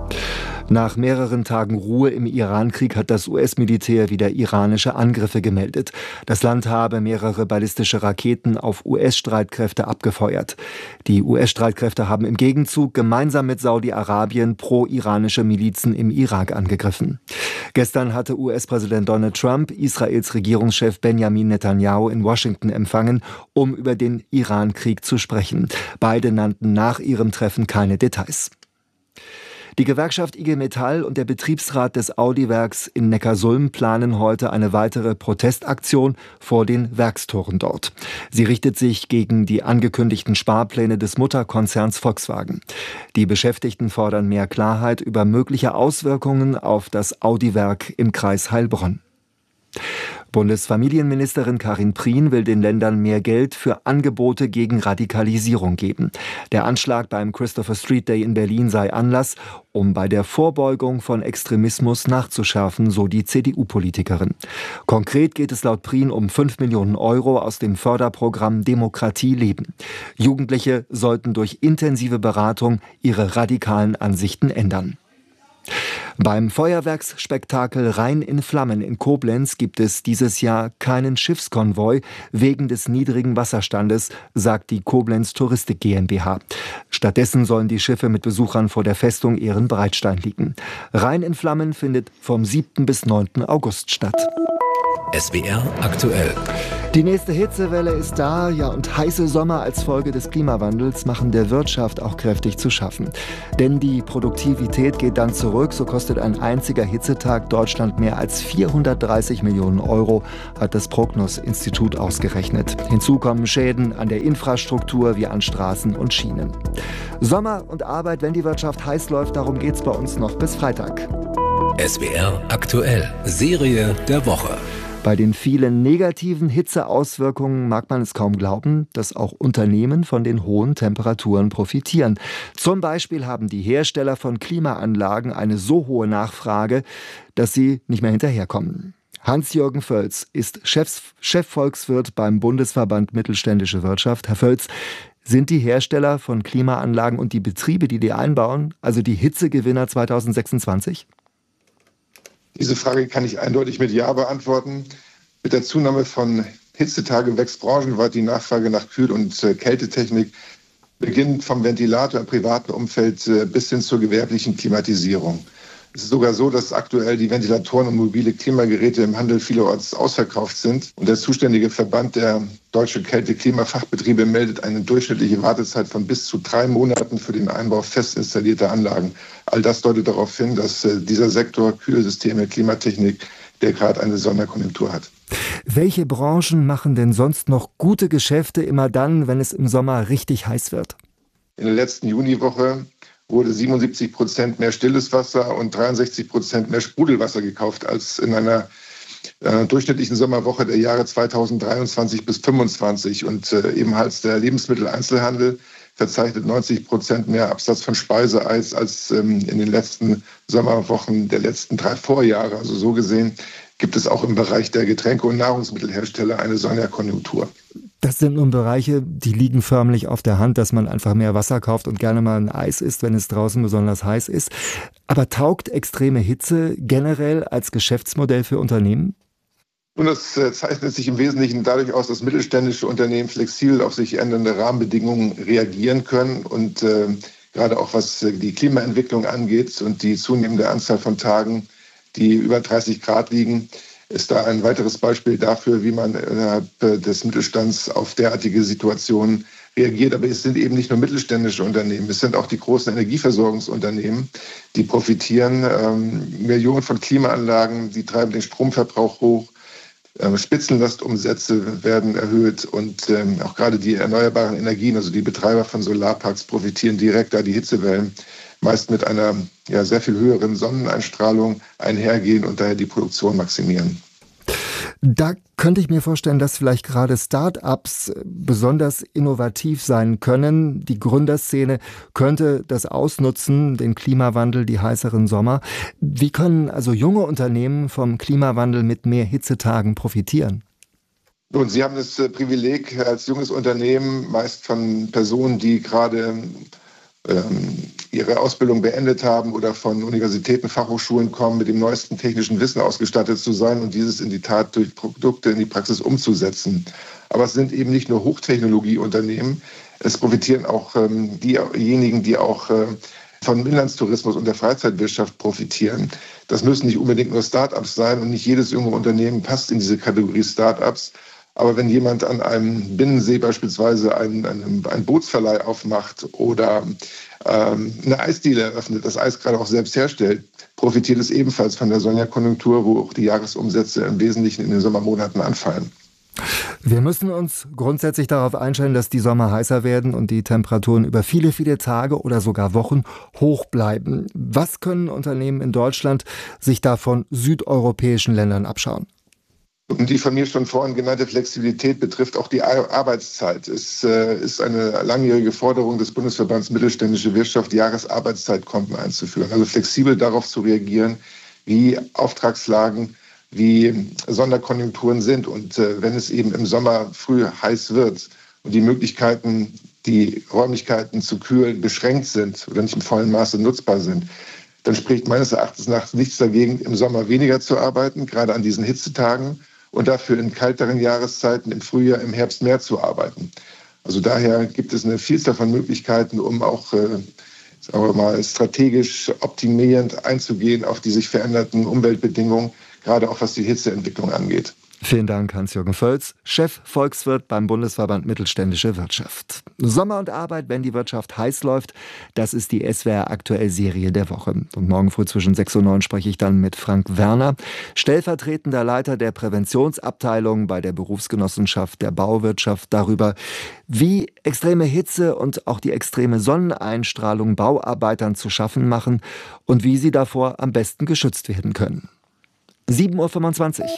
Nach mehreren Tagen Ruhe im Iran-Krieg hat das US-Militär wieder iranische Angriffe gemeldet. Das Land habe mehrere ballistische Raketen auf US-Streitkräfte abgefeuert. Die US-Streitkräfte haben im Gegenzug gemeinsam mit Saudi-Arabien pro-iranische Milizen im Irak angegriffen. Gestern hatte US-Präsident Donald Trump Israels Regierungschef Benjamin Netanyahu in Washington empfangen, um über den Iran-Krieg zu sprechen. Beide nannten nach ihrem Treffen keine Details. Die Gewerkschaft IG Metall und der Betriebsrat des Audi-Werks in Neckarsulm planen heute eine weitere Protestaktion vor den Werkstoren dort. Sie richtet sich gegen die angekündigten Sparpläne des Mutterkonzerns Volkswagen. Die Beschäftigten fordern mehr Klarheit über mögliche Auswirkungen auf das Audi-Werk im Kreis Heilbronn. Bundesfamilienministerin Karin Prien will den Ländern mehr Geld für Angebote gegen Radikalisierung geben. Der Anschlag beim Christopher Street Day in Berlin sei Anlass, um bei der Vorbeugung von Extremismus nachzuschärfen, so die CDU-Politikerin. Konkret geht es laut Prien um 5 Millionen Euro aus dem Förderprogramm Demokratie leben. Jugendliche sollten durch intensive Beratung ihre radikalen Ansichten ändern. Beim Feuerwerksspektakel Rhein in Flammen in Koblenz gibt es dieses Jahr keinen Schiffskonvoi wegen des niedrigen Wasserstandes, sagt die Koblenz Touristik GmbH. Stattdessen sollen die Schiffe mit Besuchern vor der Festung Ehrenbreitstein liegen. Rhein in Flammen findet vom 7. bis 9. August statt. SWR aktuell. Die nächste Hitzewelle ist da, ja, und heiße Sommer als Folge des Klimawandels machen der Wirtschaft auch kräftig zu schaffen. Denn die Produktivität geht dann zurück, so kostet ein einziger Hitzetag Deutschland mehr als 430 Millionen Euro, hat das Prognos-Institut ausgerechnet. Hinzu kommen Schäden an der Infrastruktur wie an Straßen und Schienen. Sommer und Arbeit, wenn die Wirtschaft heiß läuft, darum geht's bei uns noch bis Freitag. SWR aktuell, Serie der Woche. Bei den vielen negativen Hitzeauswirkungen mag man es kaum glauben, dass auch Unternehmen von den hohen Temperaturen profitieren. Zum Beispiel haben die Hersteller von Klimaanlagen eine so hohe Nachfrage, dass sie nicht mehr hinterherkommen. Hans-Jürgen Völz ist Chefvolkswirt beim Bundesverband Mittelständische Wirtschaft. Herr Völz, sind die Hersteller von Klimaanlagen und die Betriebe, die einbauen, also die Hitzegewinner 2026? Diese Frage kann ich eindeutig mit Ja beantworten. Mit der Zunahme von Hitzetagen wächst branchenweit die Nachfrage nach Kühl- und Kältetechnik, beginnend vom Ventilator im privaten Umfeld bis hin zur gewerblichen Klimatisierung. Es ist sogar so, dass aktuell die Ventilatoren und mobile Klimageräte im Handel vielerorts ausverkauft sind. Und der zuständige Verband der Deutsche Kälte-Klimafachbetriebe meldet eine durchschnittliche Wartezeit von bis zu 3 Monaten für den Einbau fest installierter Anlagen. All das deutet darauf hin, dass dieser Sektor Kühlsysteme, Klimatechnik, der gerade eine Sonderkonjunktur hat. Welche Branchen machen denn sonst noch gute Geschäfte immer dann, wenn es im Sommer richtig heiß wird? In der letzten Juniwoche wurde 77% mehr stilles Wasser und 63% mehr Sprudelwasser gekauft als in einer durchschnittlichen Sommerwoche der Jahre 2023 bis 2025. Und ebenfalls der Lebensmitteleinzelhandel verzeichnet 90% mehr Absatz von Speiseeis als in den letzten Sommerwochen der letzten 3 Vorjahre. Also so gesehen gibt es auch im Bereich der Getränke- und Nahrungsmittelhersteller eine Sonderkonjunktur. Das sind nun Bereiche, die liegen förmlich auf der Hand, dass man einfach mehr Wasser kauft und gerne mal ein Eis isst, wenn es draußen besonders heiß ist. Aber taugt extreme Hitze generell als Geschäftsmodell für Unternehmen? Nun, das zeichnet sich im Wesentlichen dadurch aus, dass mittelständische Unternehmen flexibel auf sich ändernde Rahmenbedingungen reagieren können und gerade auch was die Klimaentwicklung angeht und die zunehmende Anzahl von Tagen, die über 30 Grad liegen, ist da ein weiteres Beispiel dafür, wie man innerhalb des Mittelstands auf derartige Situationen reagiert. Aber es sind eben nicht nur mittelständische Unternehmen, es sind auch die großen Energieversorgungsunternehmen, die profitieren. Millionen von Klimaanlagen, die treiben den Stromverbrauch hoch, Spitzenlastumsätze werden erhöht und auch gerade die erneuerbaren Energien, also die Betreiber von Solarparks, profitieren direkt, da die Hitzewellen meist mit einer sehr viel höheren Sonneneinstrahlung einhergehen und daher die Produktion maximieren. Da könnte ich mir vorstellen, dass vielleicht gerade Start-ups besonders innovativ sein können. Die Gründerszene könnte das ausnutzen, den Klimawandel, die heißeren Sommer. Wie können also junge Unternehmen vom Klimawandel mit mehr Hitzetagen profitieren? Nun, Sie haben das Privileg als junges Unternehmen, meist von Personen, die gerade ihre Ausbildung beendet haben oder von Universitäten, Fachhochschulen kommen, mit dem neuesten technischen Wissen ausgestattet zu sein und dieses in die Tat durch Produkte in die Praxis umzusetzen. Aber es sind eben nicht nur Hochtechnologieunternehmen, es profitieren auch diejenigen, die auch vom Inlandstourismus und der Freizeitwirtschaft profitieren. Das müssen nicht unbedingt nur Start-ups sein und nicht jedes junge Unternehmen passt in diese Kategorie Start-ups. Aber wenn jemand an einem Binnensee beispielsweise einen Bootsverleih aufmacht oder eine Eisdiele eröffnet, das Eis gerade auch selbst herstellt, profitiert es ebenfalls von der Sonderkonjunktur, wo auch die Jahresumsätze im Wesentlichen in den Sommermonaten anfallen. Wir müssen uns grundsätzlich darauf einstellen, dass die Sommer heißer werden und die Temperaturen über viele, viele Tage oder sogar Wochen hoch bleiben. Was können Unternehmen in Deutschland sich da von südeuropäischen Ländern abschauen? Und die von mir schon vorhin genannte Flexibilität betrifft auch die Arbeitszeit. Es ist eine langjährige Forderung des Bundesverbands Mittelständische Wirtschaft, Jahresarbeitszeitkonten einzuführen. Also flexibel darauf zu reagieren, wie Auftragslagen, wie Sonderkonjunkturen sind. Und wenn es eben im Sommer früh heiß wird und die Möglichkeiten, die Räumlichkeiten zu kühlen, beschränkt sind oder nicht im vollen Maße nutzbar sind, dann spricht meines Erachtens nach nichts dagegen, im Sommer weniger zu arbeiten, gerade an diesen Hitzetagen, und dafür in kalteren Jahreszeiten im Frühjahr, im Herbst mehr zu arbeiten. Also daher gibt es eine Vielzahl von Möglichkeiten, um auch sagen wir mal, strategisch optimierend einzugehen auf die sich veränderten Umweltbedingungen, gerade auch was die Hitzeentwicklung angeht. Vielen Dank, Hans-Jürgen Völz, Chef-Volkswirt beim Bundesverband Mittelständische Wirtschaft. Sommer und Arbeit, wenn die Wirtschaft heiß läuft, das ist die SWR-Aktuell-Serie der Woche. Und morgen früh zwischen 6 und 9 spreche ich dann mit Frank Werner, stellvertretender Leiter der Präventionsabteilung bei der Berufsgenossenschaft der Bauwirtschaft, darüber, wie extreme Hitze und auch die extreme Sonneneinstrahlung Bauarbeitern zu schaffen machen und wie sie davor am besten geschützt werden können. 7.25 Uhr.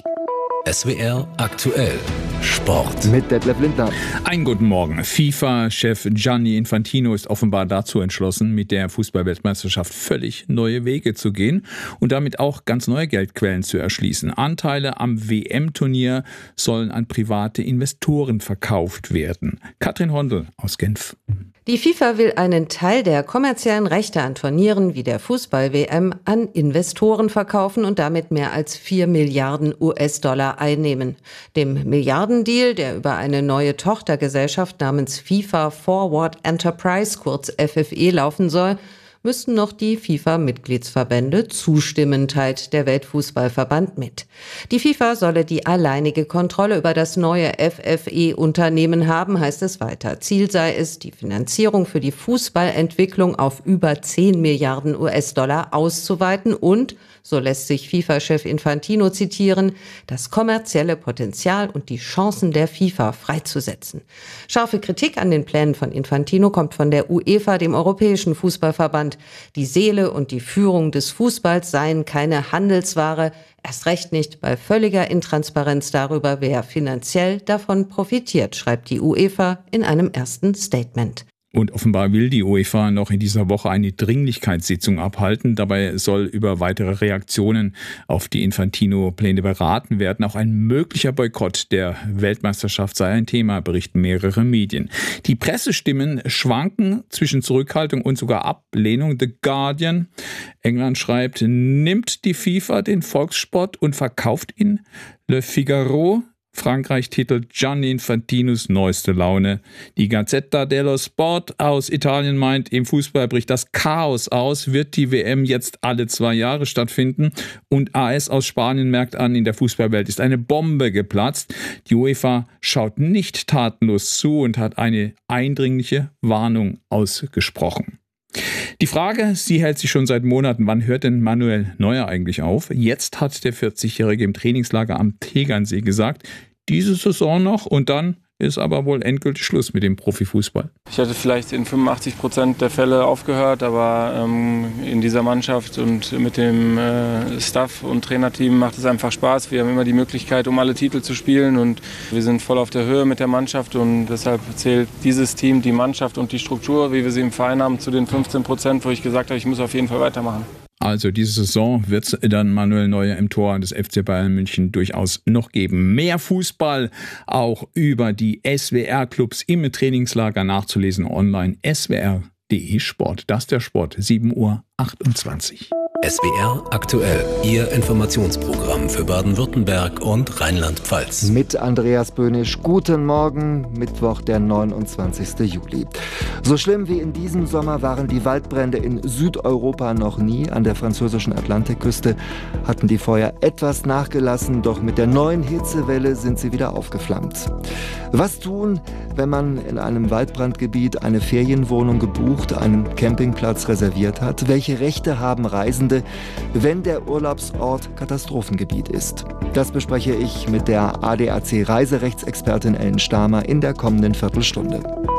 SWR aktuell Sport. Mit Detlef Lindner. Einen guten Morgen. FIFA-Chef Gianni Infantino ist offenbar dazu entschlossen, mit der Fußball-Weltmeisterschaft völlig neue Wege zu gehen und damit auch ganz neue Geldquellen zu erschließen. Anteile am WM-Turnier sollen an private Investoren verkauft werden. Katrin Hondel aus Genf. Die FIFA will einen Teil der kommerziellen Rechte an Turnieren wie der Fußball-WM an Investoren verkaufen und damit mehr als 4 Milliarden US-Dollar einnehmen. Dem Milliardendeal, der über eine neue Tochtergesellschaft namens FIFA Forward Enterprise, kurz FFE, laufen soll, müssten noch die FIFA-Mitgliedsverbände zustimmen, teilt der Weltfußballverband mit. Die FIFA solle die alleinige Kontrolle über das neue FFE-Unternehmen haben, heißt es weiter. Ziel sei es, die Finanzierung für die Fußballentwicklung auf über 10 Milliarden US-Dollar auszuweiten und, so lässt sich FIFA-Chef Infantino zitieren, das kommerzielle Potenzial und die Chancen der FIFA freizusetzen. Scharfe Kritik an den Plänen von Infantino kommt von der UEFA, dem Europäischen Fußballverband. Die Seele und die Führung des Fußballs seien keine Handelsware, erst recht nicht bei völliger Intransparenz darüber, wer finanziell davon profitiert, schreibt die UEFA in einem ersten Statement. Und offenbar will die UEFA noch in dieser Woche eine Dringlichkeitssitzung abhalten. Dabei soll über weitere Reaktionen auf die Infantino-Pläne beraten werden. Auch ein möglicher Boykott der Weltmeisterschaft sei ein Thema, berichten mehrere Medien. Die Pressestimmen schwanken zwischen Zurückhaltung und sogar Ablehnung. The Guardian, England, schreibt, nimmt die FIFA den Volkssport und verkauft ihn? Le Figaro, Frankreich, titelt Gianni Infantinos neueste Laune. Die Gazzetta dello Sport aus Italien meint, im Fußball bricht das Chaos aus, wird die WM jetzt alle 2 Jahre stattfinden. Und AS aus Spanien merkt an, in der Fußballwelt ist eine Bombe geplatzt. Die UEFA schaut nicht tatenlos zu und hat eine eindringliche Warnung ausgesprochen. Die Frage, sie hält sich schon seit Monaten, wann hört denn Manuel Neuer eigentlich auf? Jetzt hat der 40-Jährige im Trainingslager am Tegernsee gesagt, diese Saison noch und dann ist aber wohl endgültig Schluss mit dem Profifußball. Ich hätte vielleicht in 85% der Fälle aufgehört, aber in dieser Mannschaft und mit dem Staff und Trainerteam macht es einfach Spaß. Wir haben immer die Möglichkeit, um alle Titel zu spielen und wir sind voll auf der Höhe mit der Mannschaft und deshalb zählt dieses Team, die Mannschaft und die Struktur, wie wir sie im Verein haben, zu den 15%, wo ich gesagt habe, ich muss auf jeden Fall weitermachen. Also diese Saison wird es dann Manuel Neuer im Tor des FC Bayern München durchaus noch geben. Mehr Fußball auch über die SWR-Clubs im Trainingslager nachzulesen online. swr.de Sport. Das ist der Sport. 7.28 Uhr. SWR aktuell. Ihr Informationsprogramm für Baden-Württemberg und Rheinland-Pfalz. Mit Andreas Böhnisch. Guten Morgen, Mittwoch, der 29. Juli. So schlimm wie in diesem Sommer waren die Waldbrände in Südeuropa noch nie. An der französischen Atlantikküste hatten die Feuer etwas nachgelassen, doch mit der neuen Hitzewelle sind sie wieder aufgeflammt. Was tun, wenn man in einem Waldbrandgebiet eine Ferienwohnung gebucht, einen Campingplatz reserviert hat? Welche Rechte haben Reisende, wenn der Urlaubsort Katastrophengebiet ist? Das bespreche ich mit der ADAC-Reiserechtsexpertin Ellen Stamer in der kommenden Viertelstunde.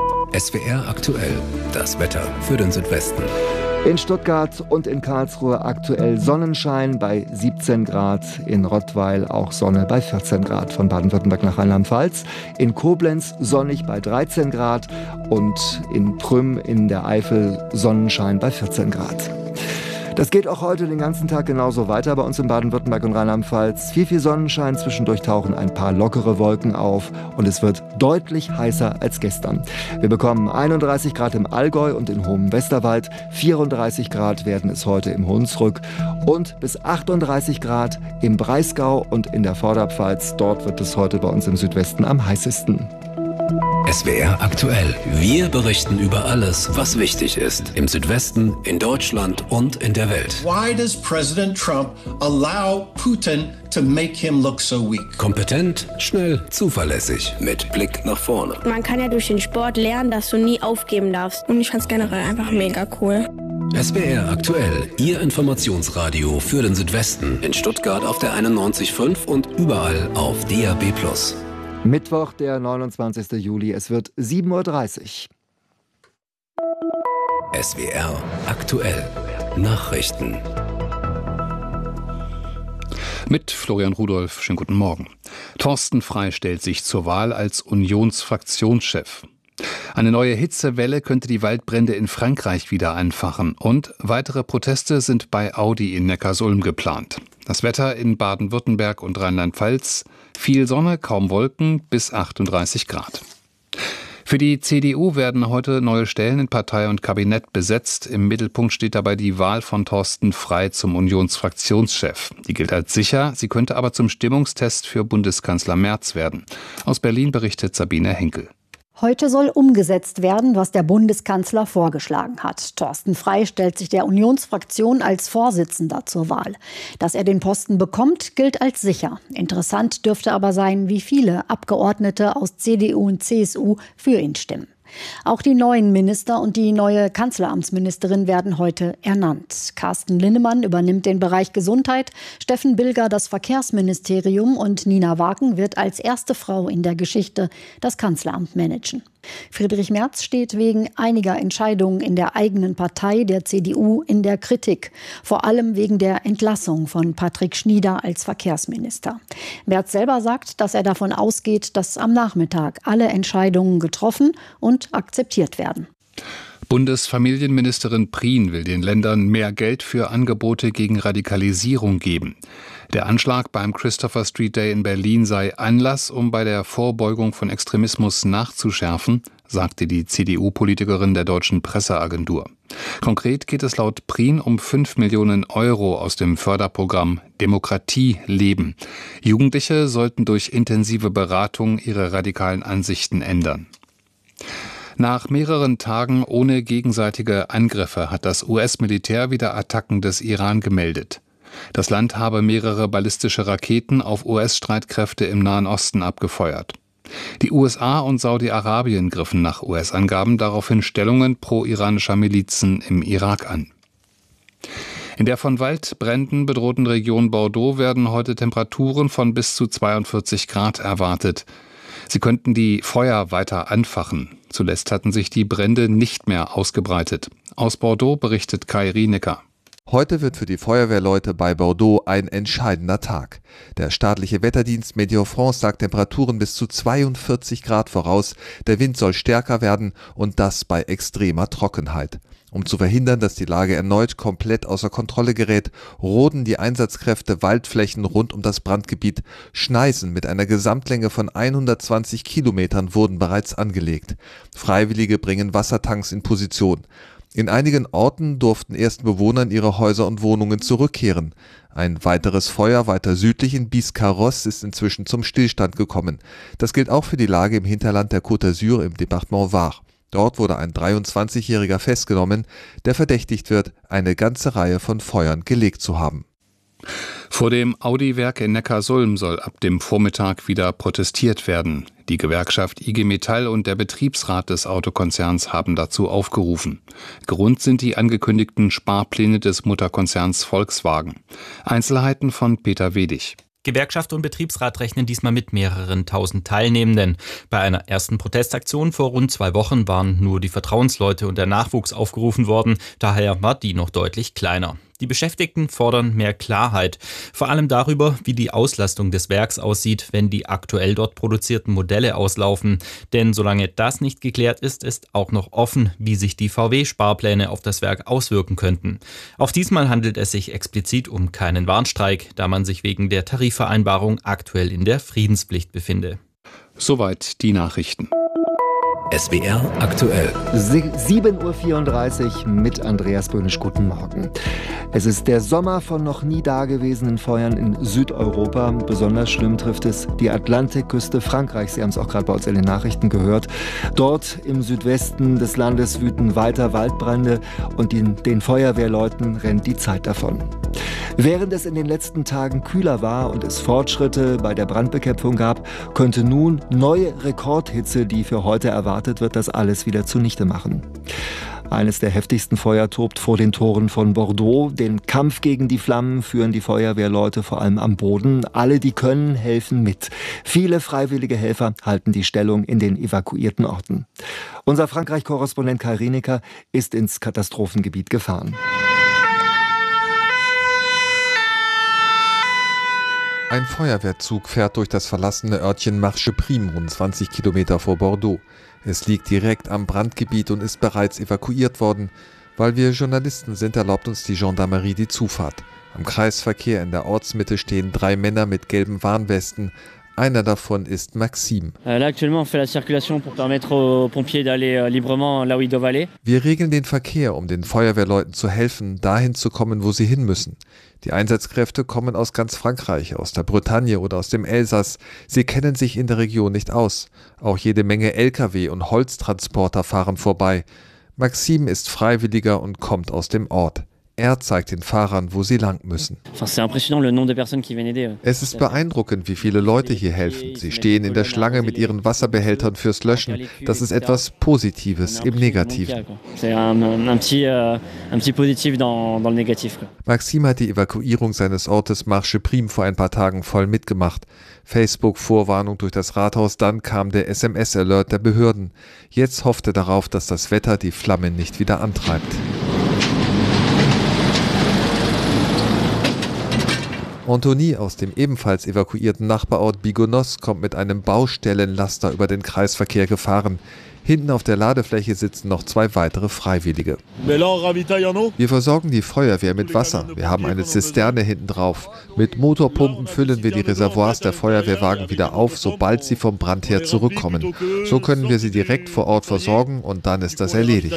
SWR aktuell. Das Wetter für den Südwesten. In Stuttgart und in Karlsruhe aktuell Sonnenschein bei 17 Grad, in Rottweil auch Sonne bei 14 Grad von Baden-Württemberg nach Rheinland-Pfalz, in Koblenz sonnig bei 13 Grad und in Prüm in der Eifel Sonnenschein bei 14 Grad. Das geht auch heute den ganzen Tag genauso weiter bei uns in Baden-Württemberg und Rheinland-Pfalz. Viel Sonnenschein, zwischendurch tauchen ein paar lockere Wolken auf und es wird deutlich heißer als gestern. Wir bekommen 31 Grad im Allgäu und in Hohem Westerwald, 34 Grad werden es heute im Hunsrück und bis 38 Grad im Breisgau und in der Vorderpfalz. Dort wird es heute bei uns im Südwesten am heißesten. SWR aktuell. Wir berichten über alles, was wichtig ist. Im Südwesten, in Deutschland und in der Welt. Why does President Trump allow Putin to make him look so weak? Kompetent, schnell, zuverlässig, mit Blick nach vorne. Man kann ja durch den Sport lernen, dass du nie aufgeben darfst. Und ich fand es generell einfach mega cool. SWR aktuell, Ihr Informationsradio für den Südwesten. In Stuttgart auf der 91.5 und überall auf DAB+. Mittwoch, der 29. Juli, es wird 7:30 Uhr. SWR aktuell. Nachrichten. Mit Florian Rudolph, schönen guten Morgen. Thorsten Frey stellt sich zur Wahl als Unionsfraktionschef. Eine neue Hitzewelle könnte die Waldbrände in Frankreich wieder anfachen und weitere Proteste sind bei Audi in Neckarsulm geplant. Das Wetter in Baden-Württemberg und Rheinland-Pfalz: viel Sonne, kaum Wolken, bis 38 Grad. Für die CDU werden heute neue Stellen in Partei und Kabinett besetzt. Im Mittelpunkt steht dabei die Wahl von Thorsten Frey zum Unionsfraktionschef. Die gilt als sicher, sie könnte aber zum Stimmungstest für Bundeskanzler Merz werden. Aus Berlin berichtet Sabine Henkel. Heute soll umgesetzt werden, was der Bundeskanzler vorgeschlagen hat. Thorsten Frey stellt sich der Unionsfraktion als Vorsitzender zur Wahl. Dass er den Posten bekommt, gilt als sicher. Interessant dürfte aber sein, wie viele Abgeordnete aus CDU und CSU für ihn stimmen. Auch die neuen Minister und die neue Kanzleramtsministerin werden heute ernannt. Carsten Linnemann übernimmt den Bereich Gesundheit, Steffen Bilger das Verkehrsministerium und Nina Wagen wird als erste Frau in der Geschichte das Kanzleramt managen. Friedrich Merz steht wegen einiger Entscheidungen in der eigenen Partei, der CDU, in der Kritik. Vor allem wegen der Entlassung von Patrick Schnieder als Verkehrsminister. Merz selber sagt, dass er davon ausgeht, dass am Nachmittag alle Entscheidungen getroffen und akzeptiert werden. Bundesfamilienministerin Prien will den Ländern mehr Geld für Angebote gegen Radikalisierung geben. Der Anschlag beim Christopher Street Day in Berlin sei Anlass, um bei der Vorbeugung von Extremismus nachzuschärfen, sagte die CDU-Politikerin der Deutschen Presseagentur. Konkret geht es laut Prien um 5 Millionen Euro aus dem Förderprogramm Demokratie leben. Jugendliche sollten durch intensive Beratung ihre radikalen Ansichten ändern. Nach mehreren Tagen ohne gegenseitige Angriffe hat das US-Militär wieder Attacken des Iran gemeldet. Das Land habe mehrere ballistische Raketen auf US-Streitkräfte im Nahen Osten abgefeuert. Die USA und Saudi-Arabien griffen nach US-Angaben daraufhin Stellungen pro-iranischer Milizen im Irak an. In der von Waldbränden bedrohten Region Bordeaux werden heute Temperaturen von bis zu 42 Grad erwartet. Sie könnten die Feuer weiter anfachen. Zuletzt hatten sich die Brände nicht mehr ausgebreitet. Aus Bordeaux berichtet Kai Rienecker. Heute wird für die Feuerwehrleute bei Bordeaux ein entscheidender Tag. Der staatliche Wetterdienst Météo France sagt Temperaturen bis zu 42 Grad voraus. Der Wind soll stärker werden und das bei extremer Trockenheit. Um zu verhindern, dass die Lage erneut komplett außer Kontrolle gerät, roden die Einsatzkräfte Waldflächen rund um das Brandgebiet. Schneisen mit einer Gesamtlänge von 120 Kilometern wurden bereits angelegt. Freiwillige bringen Wassertanks in Position. In einigen Orten durften ersten Bewohnern ihre Häuser und Wohnungen zurückkehren. Ein weiteres Feuer weiter südlich in Biscarrosse ist inzwischen zum Stillstand gekommen. Das gilt auch für die Lage im Hinterland der Côte d'Azur im Departement Var. Dort wurde ein 23-Jähriger festgenommen, der verdächtigt wird, eine ganze Reihe von Feuern gelegt zu haben. Vor dem Audi-Werk in Neckarsulm soll ab dem Vormittag wieder protestiert werden. Die Gewerkschaft IG Metall und der Betriebsrat des Autokonzerns haben dazu aufgerufen. Grund sind die angekündigten Sparpläne des Mutterkonzerns Volkswagen. Einzelheiten von Peter Wedig. Gewerkschaft und Betriebsrat rechnen diesmal mit mehreren tausend Teilnehmenden. Bei einer ersten Protestaktion vor rund 2 Wochen waren nur die Vertrauensleute und der Nachwuchs aufgerufen worden. Daher war die noch deutlich kleiner. Die Beschäftigten fordern mehr Klarheit, vor allem darüber, wie die Auslastung des Werks aussieht, wenn die aktuell dort produzierten Modelle auslaufen. Denn solange das nicht geklärt ist, ist auch noch offen, wie sich die VW-Sparpläne auf das Werk auswirken könnten. Auch diesmal handelt es sich explizit um keinen Warnstreik, da man sich wegen der Tarifvereinbarung aktuell in der Friedenspflicht befinde. Soweit die Nachrichten. SWR aktuell. 7.34 Uhr mit Andreas Böhnisch. Guten Morgen. Es ist der Sommer von noch nie dagewesenen Feuern in Südeuropa. Besonders schlimm trifft es die Atlantikküste Frankreichs. Sie haben es auch gerade bei uns in den Nachrichten gehört. Dort im Südwesten des Landes wüten weiter Waldbrände und den Feuerwehrleuten rennt die Zeit davon. Während es in den letzten Tagen kühler war und es Fortschritte bei der Brandbekämpfung gab, könnte nun neue Rekordhitze, die für heute erwartet wird, das alles wieder zunichte machen. Eines der heftigsten Feuer tobt vor den Toren von Bordeaux. Den Kampf gegen die Flammen führen die Feuerwehrleute vor allem am Boden. Alle, die können, helfen mit. Viele freiwillige Helfer halten die Stellung in den evakuierten Orten. Unser Frankreich-Korrespondent Kai Rienecker ist ins Katastrophengebiet gefahren. Ein Feuerwehrzug fährt durch das verlassene Örtchen Marche-Prime, rund 20 Kilometer vor Bordeaux. Es liegt direkt am Brandgebiet und ist bereits evakuiert worden. Weil wir Journalisten sind, erlaubt uns die Gendarmerie die Zufahrt. Am Kreisverkehr in der Ortsmitte stehen 3 Männer mit gelben Warnwesten. Einer davon ist Maxime. Wir regeln den Verkehr, um den Feuerwehrleuten zu helfen, dahin zu kommen, wo sie hin müssen. Die Einsatzkräfte kommen aus ganz Frankreich, aus der Bretagne oder aus dem Elsass. Sie kennen sich in der Region nicht aus. Auch jede Menge Lkw und Holztransporter fahren vorbei. Maxime ist Freiwilliger und kommt aus dem Ort. Er zeigt den Fahrern, wo sie lang müssen. Es ist beeindruckend, wie viele Leute hier helfen. Sie stehen in der Schlange mit ihren Wasserbehältern fürs Löschen. Das ist etwas Positives im Negativen. Maxime hat die Evakuierung seines Ortes Marche-Prime vor ein paar Tagen voll mitgemacht. Facebook-Vorwarnung durch das Rathaus, dann kam der SMS-Alert der Behörden. Jetzt hofft er darauf, dass das Wetter die Flammen nicht wieder antreibt. Anthony aus dem ebenfalls evakuierten Nachbarort Bigonos kommt mit einem Baustellenlaster über den Kreisverkehr gefahren. Hinten auf der Ladefläche sitzen noch 2 weitere Freiwillige. Wir versorgen die Feuerwehr mit Wasser. Wir haben eine Zisterne hinten drauf. Mit Motorpumpen füllen wir die Reservoirs der Feuerwehrwagen wieder auf, sobald sie vom Brand her zurückkommen. So können wir sie direkt vor Ort versorgen und dann ist das erledigt.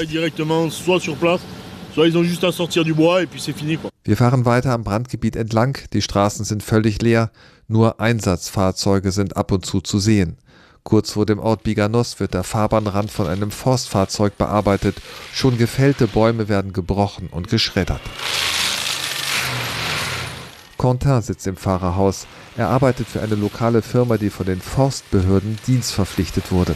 Wir fahren weiter am Brandgebiet entlang. Die Straßen sind völlig leer. Nur Einsatzfahrzeuge sind ab und zu sehen. Kurz vor dem Ort Biganos wird der Fahrbahnrand von einem Forstfahrzeug bearbeitet. Schon gefällte Bäume werden gebrochen und geschreddert. Quentin sitzt im Fahrerhaus. Er arbeitet für eine lokale Firma, die von den Forstbehörden dienstverpflichtet wurde.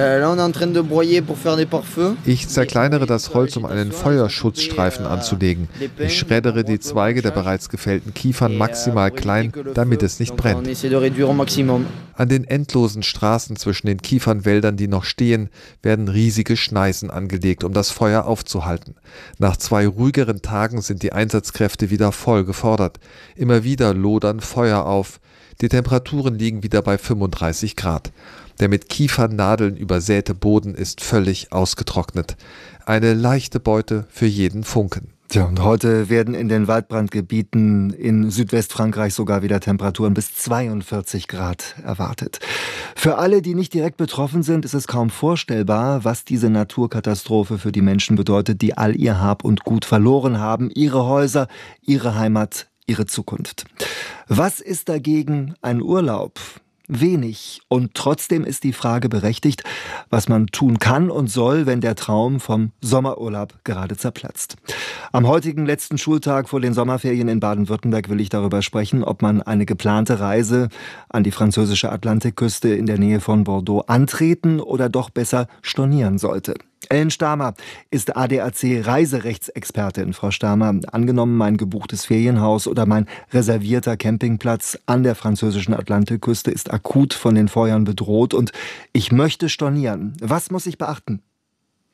Ich zerkleinere das Holz, um einen Feuerschutzstreifen anzulegen. Ich schreddere die Zweige der bereits gefällten Kiefern maximal klein, damit es nicht brennt. An den endlosen Straßen zwischen den Kiefernwäldern, die noch stehen, werden riesige Schneisen angelegt, um das Feuer aufzuhalten. Nach 2 ruhigeren Tagen sind die Einsatzkräfte wieder voll gefordert. Immer wieder lodern Feuer auf. Die Temperaturen liegen wieder bei 35 Grad. Der mit Kiefernadeln übersäte Boden ist völlig ausgetrocknet. Eine leichte Beute für jeden Funken. Tja, und heute werden in den Waldbrandgebieten in Südwestfrankreich sogar wieder Temperaturen bis 42 Grad erwartet. Für alle, die nicht direkt betroffen sind, ist es kaum vorstellbar, was diese Naturkatastrophe für die Menschen bedeutet, die all ihr Hab und Gut verloren haben, ihre Häuser, ihre Heimat, ihre Zukunft. Was ist dagegen ein Urlaub? Wenig. Und trotzdem ist die Frage berechtigt, was man tun kann und soll, wenn der Traum vom Sommerurlaub gerade zerplatzt. Am heutigen letzten Schultag vor den Sommerferien in Baden-Württemberg will ich darüber sprechen, ob man eine geplante Reise an die französische Atlantikküste in der Nähe von Bordeaux antreten oder doch besser stornieren sollte. Ellen Stamer ist ADAC-Reiserechtsexpertin. Frau Stamer, angenommen mein gebuchtes Ferienhaus oder mein reservierter Campingplatz an der französischen Atlantikküste ist akut von den Feuern bedroht und ich möchte stornieren. Was muss ich beachten?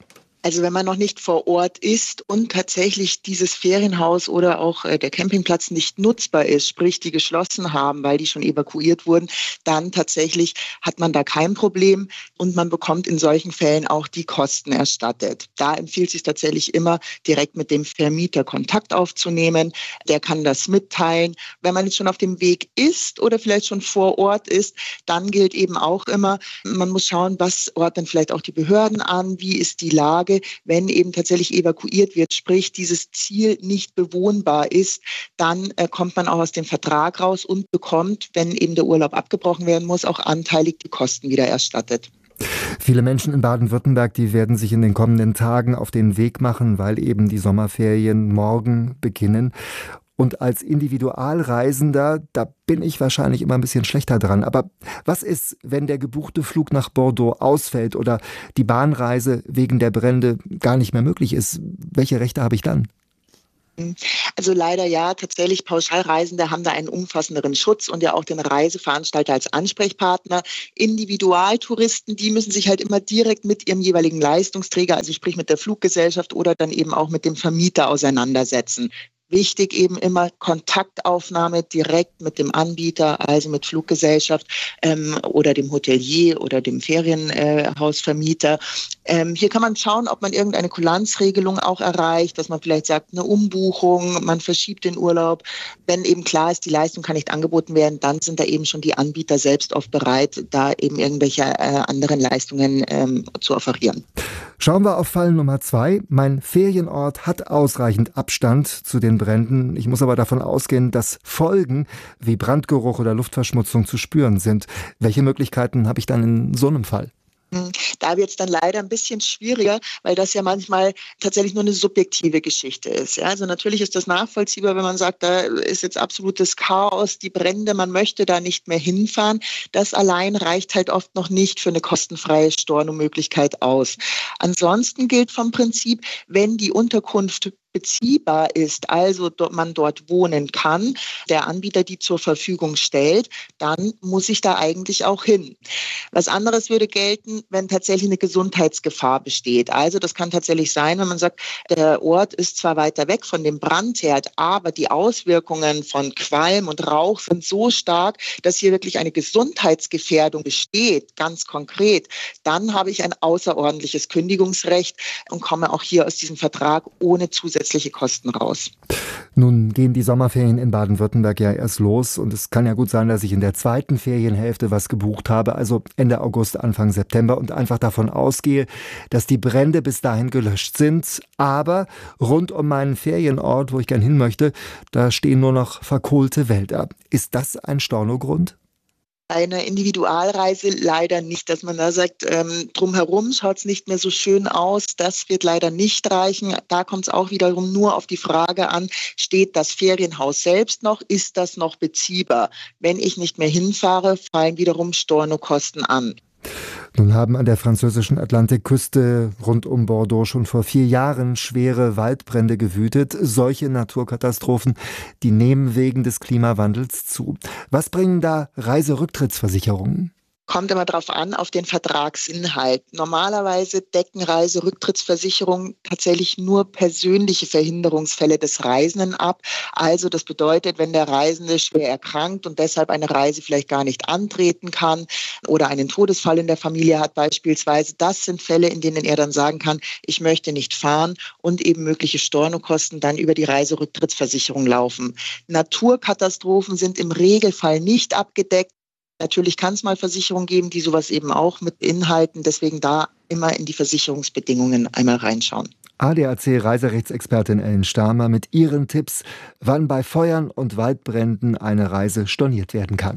Also wenn man noch nicht vor Ort ist und tatsächlich dieses Ferienhaus oder auch der Campingplatz nicht nutzbar ist, sprich die geschlossen haben, weil die schon evakuiert wurden, dann tatsächlich hat man da kein Problem und man bekommt in solchen Fällen auch die Kosten erstattet. Da empfiehlt es sich tatsächlich immer, direkt mit dem Vermieter Kontakt aufzunehmen. Der kann das mitteilen. Wenn man jetzt schon auf dem Weg ist oder vielleicht schon vor Ort ist, dann gilt eben auch immer, man muss schauen, was ordnen vielleicht auch die Behörden an, wie ist die Lage. Wenn eben tatsächlich evakuiert wird, sprich dieses Ziel nicht bewohnbar ist, dann kommt man auch aus dem Vertrag raus und bekommt, wenn eben der Urlaub abgebrochen werden muss, auch anteilig die Kosten wieder erstattet. Viele Menschen in Baden-Württemberg, die werden sich in den kommenden Tagen auf den Weg machen, weil eben die Sommerferien morgen beginnen. Und als Individualreisender, da bin ich wahrscheinlich immer ein bisschen schlechter dran. Aber was ist, wenn der gebuchte Flug nach Bordeaux ausfällt oder die Bahnreise wegen der Brände gar nicht mehr möglich ist? Welche Rechte habe ich dann? Also leider ja, tatsächlich Pauschalreisende haben da einen umfassenderen Schutz und ja auch den Reiseveranstalter als Ansprechpartner. Individualtouristen, die müssen sich halt immer direkt mit ihrem jeweiligen Leistungsträger, also sprich mit der Fluggesellschaft oder dann eben auch mit dem Vermieter auseinandersetzen. Wichtig eben immer Kontaktaufnahme direkt mit dem Anbieter, also mit Fluggesellschaft oder dem Hotelier oder dem Ferienhausvermieter. Hier kann man schauen, ob man irgendeine Kulanzregelung auch erreicht, dass man vielleicht sagt, eine Umbuchung, man verschiebt den Urlaub. Wenn eben klar ist, die Leistung kann nicht angeboten werden, dann sind da eben schon die Anbieter selbst oft bereit, da eben irgendwelche anderen Leistungen zu offerieren. Schauen wir auf Fall Nummer 2. Mein Ferienort hat ausreichend Abstand zu den Bränden. Ich muss aber davon ausgehen, dass Folgen wie Brandgeruch oder Luftverschmutzung zu spüren sind. Welche Möglichkeiten habe ich dann in so einem Fall? Da wird es dann leider ein bisschen schwieriger, weil das ja manchmal tatsächlich nur eine subjektive Geschichte ist. Ja, also natürlich ist das nachvollziehbar, wenn man sagt, da ist jetzt absolutes Chaos, die Brände, man möchte da nicht mehr hinfahren. Das allein reicht halt oft noch nicht für eine kostenfreie Stornomöglichkeit aus. Ansonsten gilt vom Prinzip, wenn die Unterkunft beziehbar ist, also man dort wohnen kann, der Anbieter die zur Verfügung stellt, dann muss ich da eigentlich auch hin. Was anderes würde gelten, wenn tatsächlich eine Gesundheitsgefahr besteht. Also das kann tatsächlich sein, wenn man sagt, der Ort ist zwar weiter weg von dem Brandherd, aber die Auswirkungen von Qualm und Rauch sind so stark, dass hier wirklich eine Gesundheitsgefährdung besteht, ganz konkret. Dann habe ich ein außerordentliches Kündigungsrecht und komme auch hier aus diesem Vertrag ohne zusätzliche Kosten raus. Nun gehen die Sommerferien in Baden-Württemberg ja erst los und es kann ja gut sein, dass ich in der zweiten Ferienhälfte was gebucht habe, also Ende August, Anfang September und einfach davon ausgehe, dass die Brände bis dahin gelöscht sind. Aber rund um meinen Ferienort, wo ich gern hin möchte, da stehen nur noch verkohlte Wälder. Ist das ein Stornogrund? Eine Individualreise leider nicht, dass man da sagt, drumherum schaut es nicht mehr so schön aus. Das wird leider nicht reichen. Da kommt es auch wiederum nur auf die Frage an, steht das Ferienhaus selbst noch? Ist das noch beziehbar? Wenn ich nicht mehr hinfahre, fallen wiederum Stornokosten an. Nun haben an der französischen Atlantikküste rund um Bordeaux schon vor 4 Jahren schwere Waldbrände gewütet. Solche Naturkatastrophen, die nehmen wegen des Klimawandels zu. Was bringen da Reiserücktrittsversicherungen? Kommt immer darauf an, auf den Vertragsinhalt. Normalerweise decken Reiserücktrittsversicherungen tatsächlich nur persönliche Verhinderungsfälle des Reisenden ab. Also das bedeutet, wenn der Reisende schwer erkrankt und deshalb eine Reise vielleicht gar nicht antreten kann oder einen Todesfall in der Familie hat beispielsweise, das sind Fälle, in denen er dann sagen kann, ich möchte nicht fahren und eben mögliche Stornokosten dann über die Reiserücktrittsversicherung laufen. Naturkatastrophen sind im Regelfall nicht abgedeckt. Natürlich kann es mal Versicherungen geben, die sowas eben auch mit beinhalten. Deswegen da immer in die Versicherungsbedingungen einmal reinschauen. ADAC-Reiserechtsexpertin Ellen Stamer mit ihren Tipps, wann bei Feuern und Waldbränden eine Reise storniert werden kann.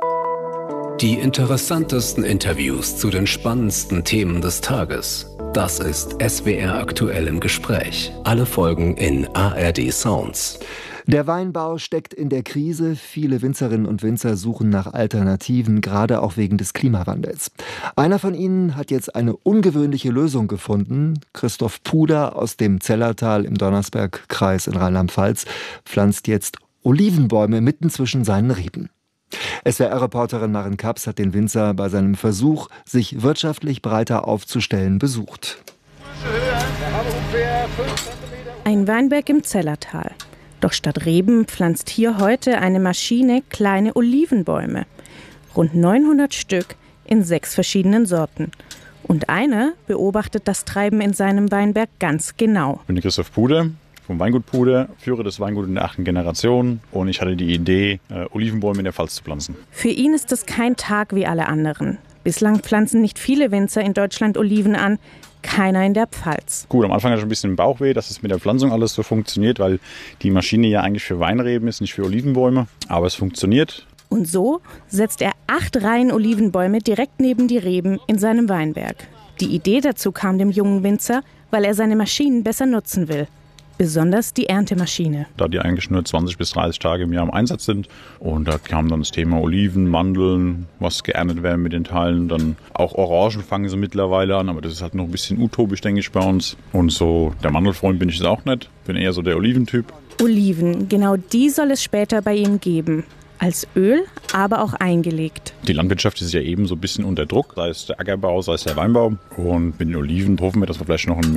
Die interessantesten Interviews zu den spannendsten Themen des Tages. Das ist SWR aktuell im Gespräch. Alle Folgen in ARD Sounds. Der Weinbau steckt in der Krise. Viele Winzerinnen und Winzer suchen nach Alternativen, gerade auch wegen des Klimawandels. Einer von ihnen hat jetzt eine ungewöhnliche Lösung gefunden. Christoph Puder aus dem Zellertal im Donnersbergkreis in Rheinland-Pfalz pflanzt jetzt Olivenbäume mitten zwischen seinen Reben. SWR-Reporterin Maren Kaps hat den Winzer bei seinem Versuch, sich wirtschaftlich breiter aufzustellen, besucht. Ein Weinberg im Zellertal. Doch statt Reben pflanzt hier heute eine Maschine kleine Olivenbäume. Rund 900 Stück in 6 verschiedenen Sorten. Und einer beobachtet das Treiben in seinem Weinberg ganz genau. Ich bin Christoph Pude vom Weingut Pude, führe das Weingut in der 8. Generation und ich hatte die Idee, Olivenbäume in der Pfalz zu pflanzen. Für ihn ist es kein Tag wie alle anderen. Bislang pflanzen nicht viele Winzer in Deutschland Oliven an, keiner in der Pfalz. Gut, am Anfang hatte ich ein bisschen Bauchweh, dass es mit der Pflanzung alles so funktioniert, weil die Maschine ja eigentlich für Weinreben ist, nicht für Olivenbäume. Aber es funktioniert. Und so setzt er 8 Reihen Olivenbäume direkt neben die Reben in seinem Weinberg. Die Idee dazu kam dem jungen Winzer, weil er seine Maschinen besser nutzen will. Besonders die Erntemaschine. Da die eigentlich nur 20 bis 30 Tage im Jahr im Einsatz sind. Und da kam dann das Thema Oliven, Mandeln, was geerntet werden mit den Teilen. Dann auch Orangen fangen sie mittlerweile an, aber das ist halt noch ein bisschen utopisch, denke ich, bei uns. Und so der Mandelfreund bin ich jetzt auch nicht. Bin eher so der Oliventyp. Oliven, genau die soll es später bei ihm geben. Als Öl, aber auch eingelegt. Die Landwirtschaft ist ja eben so ein bisschen unter Druck, sei es der Ackerbau, sei es der Weinbau. Und mit den Oliven hoffen wir, dass wir vielleicht noch einen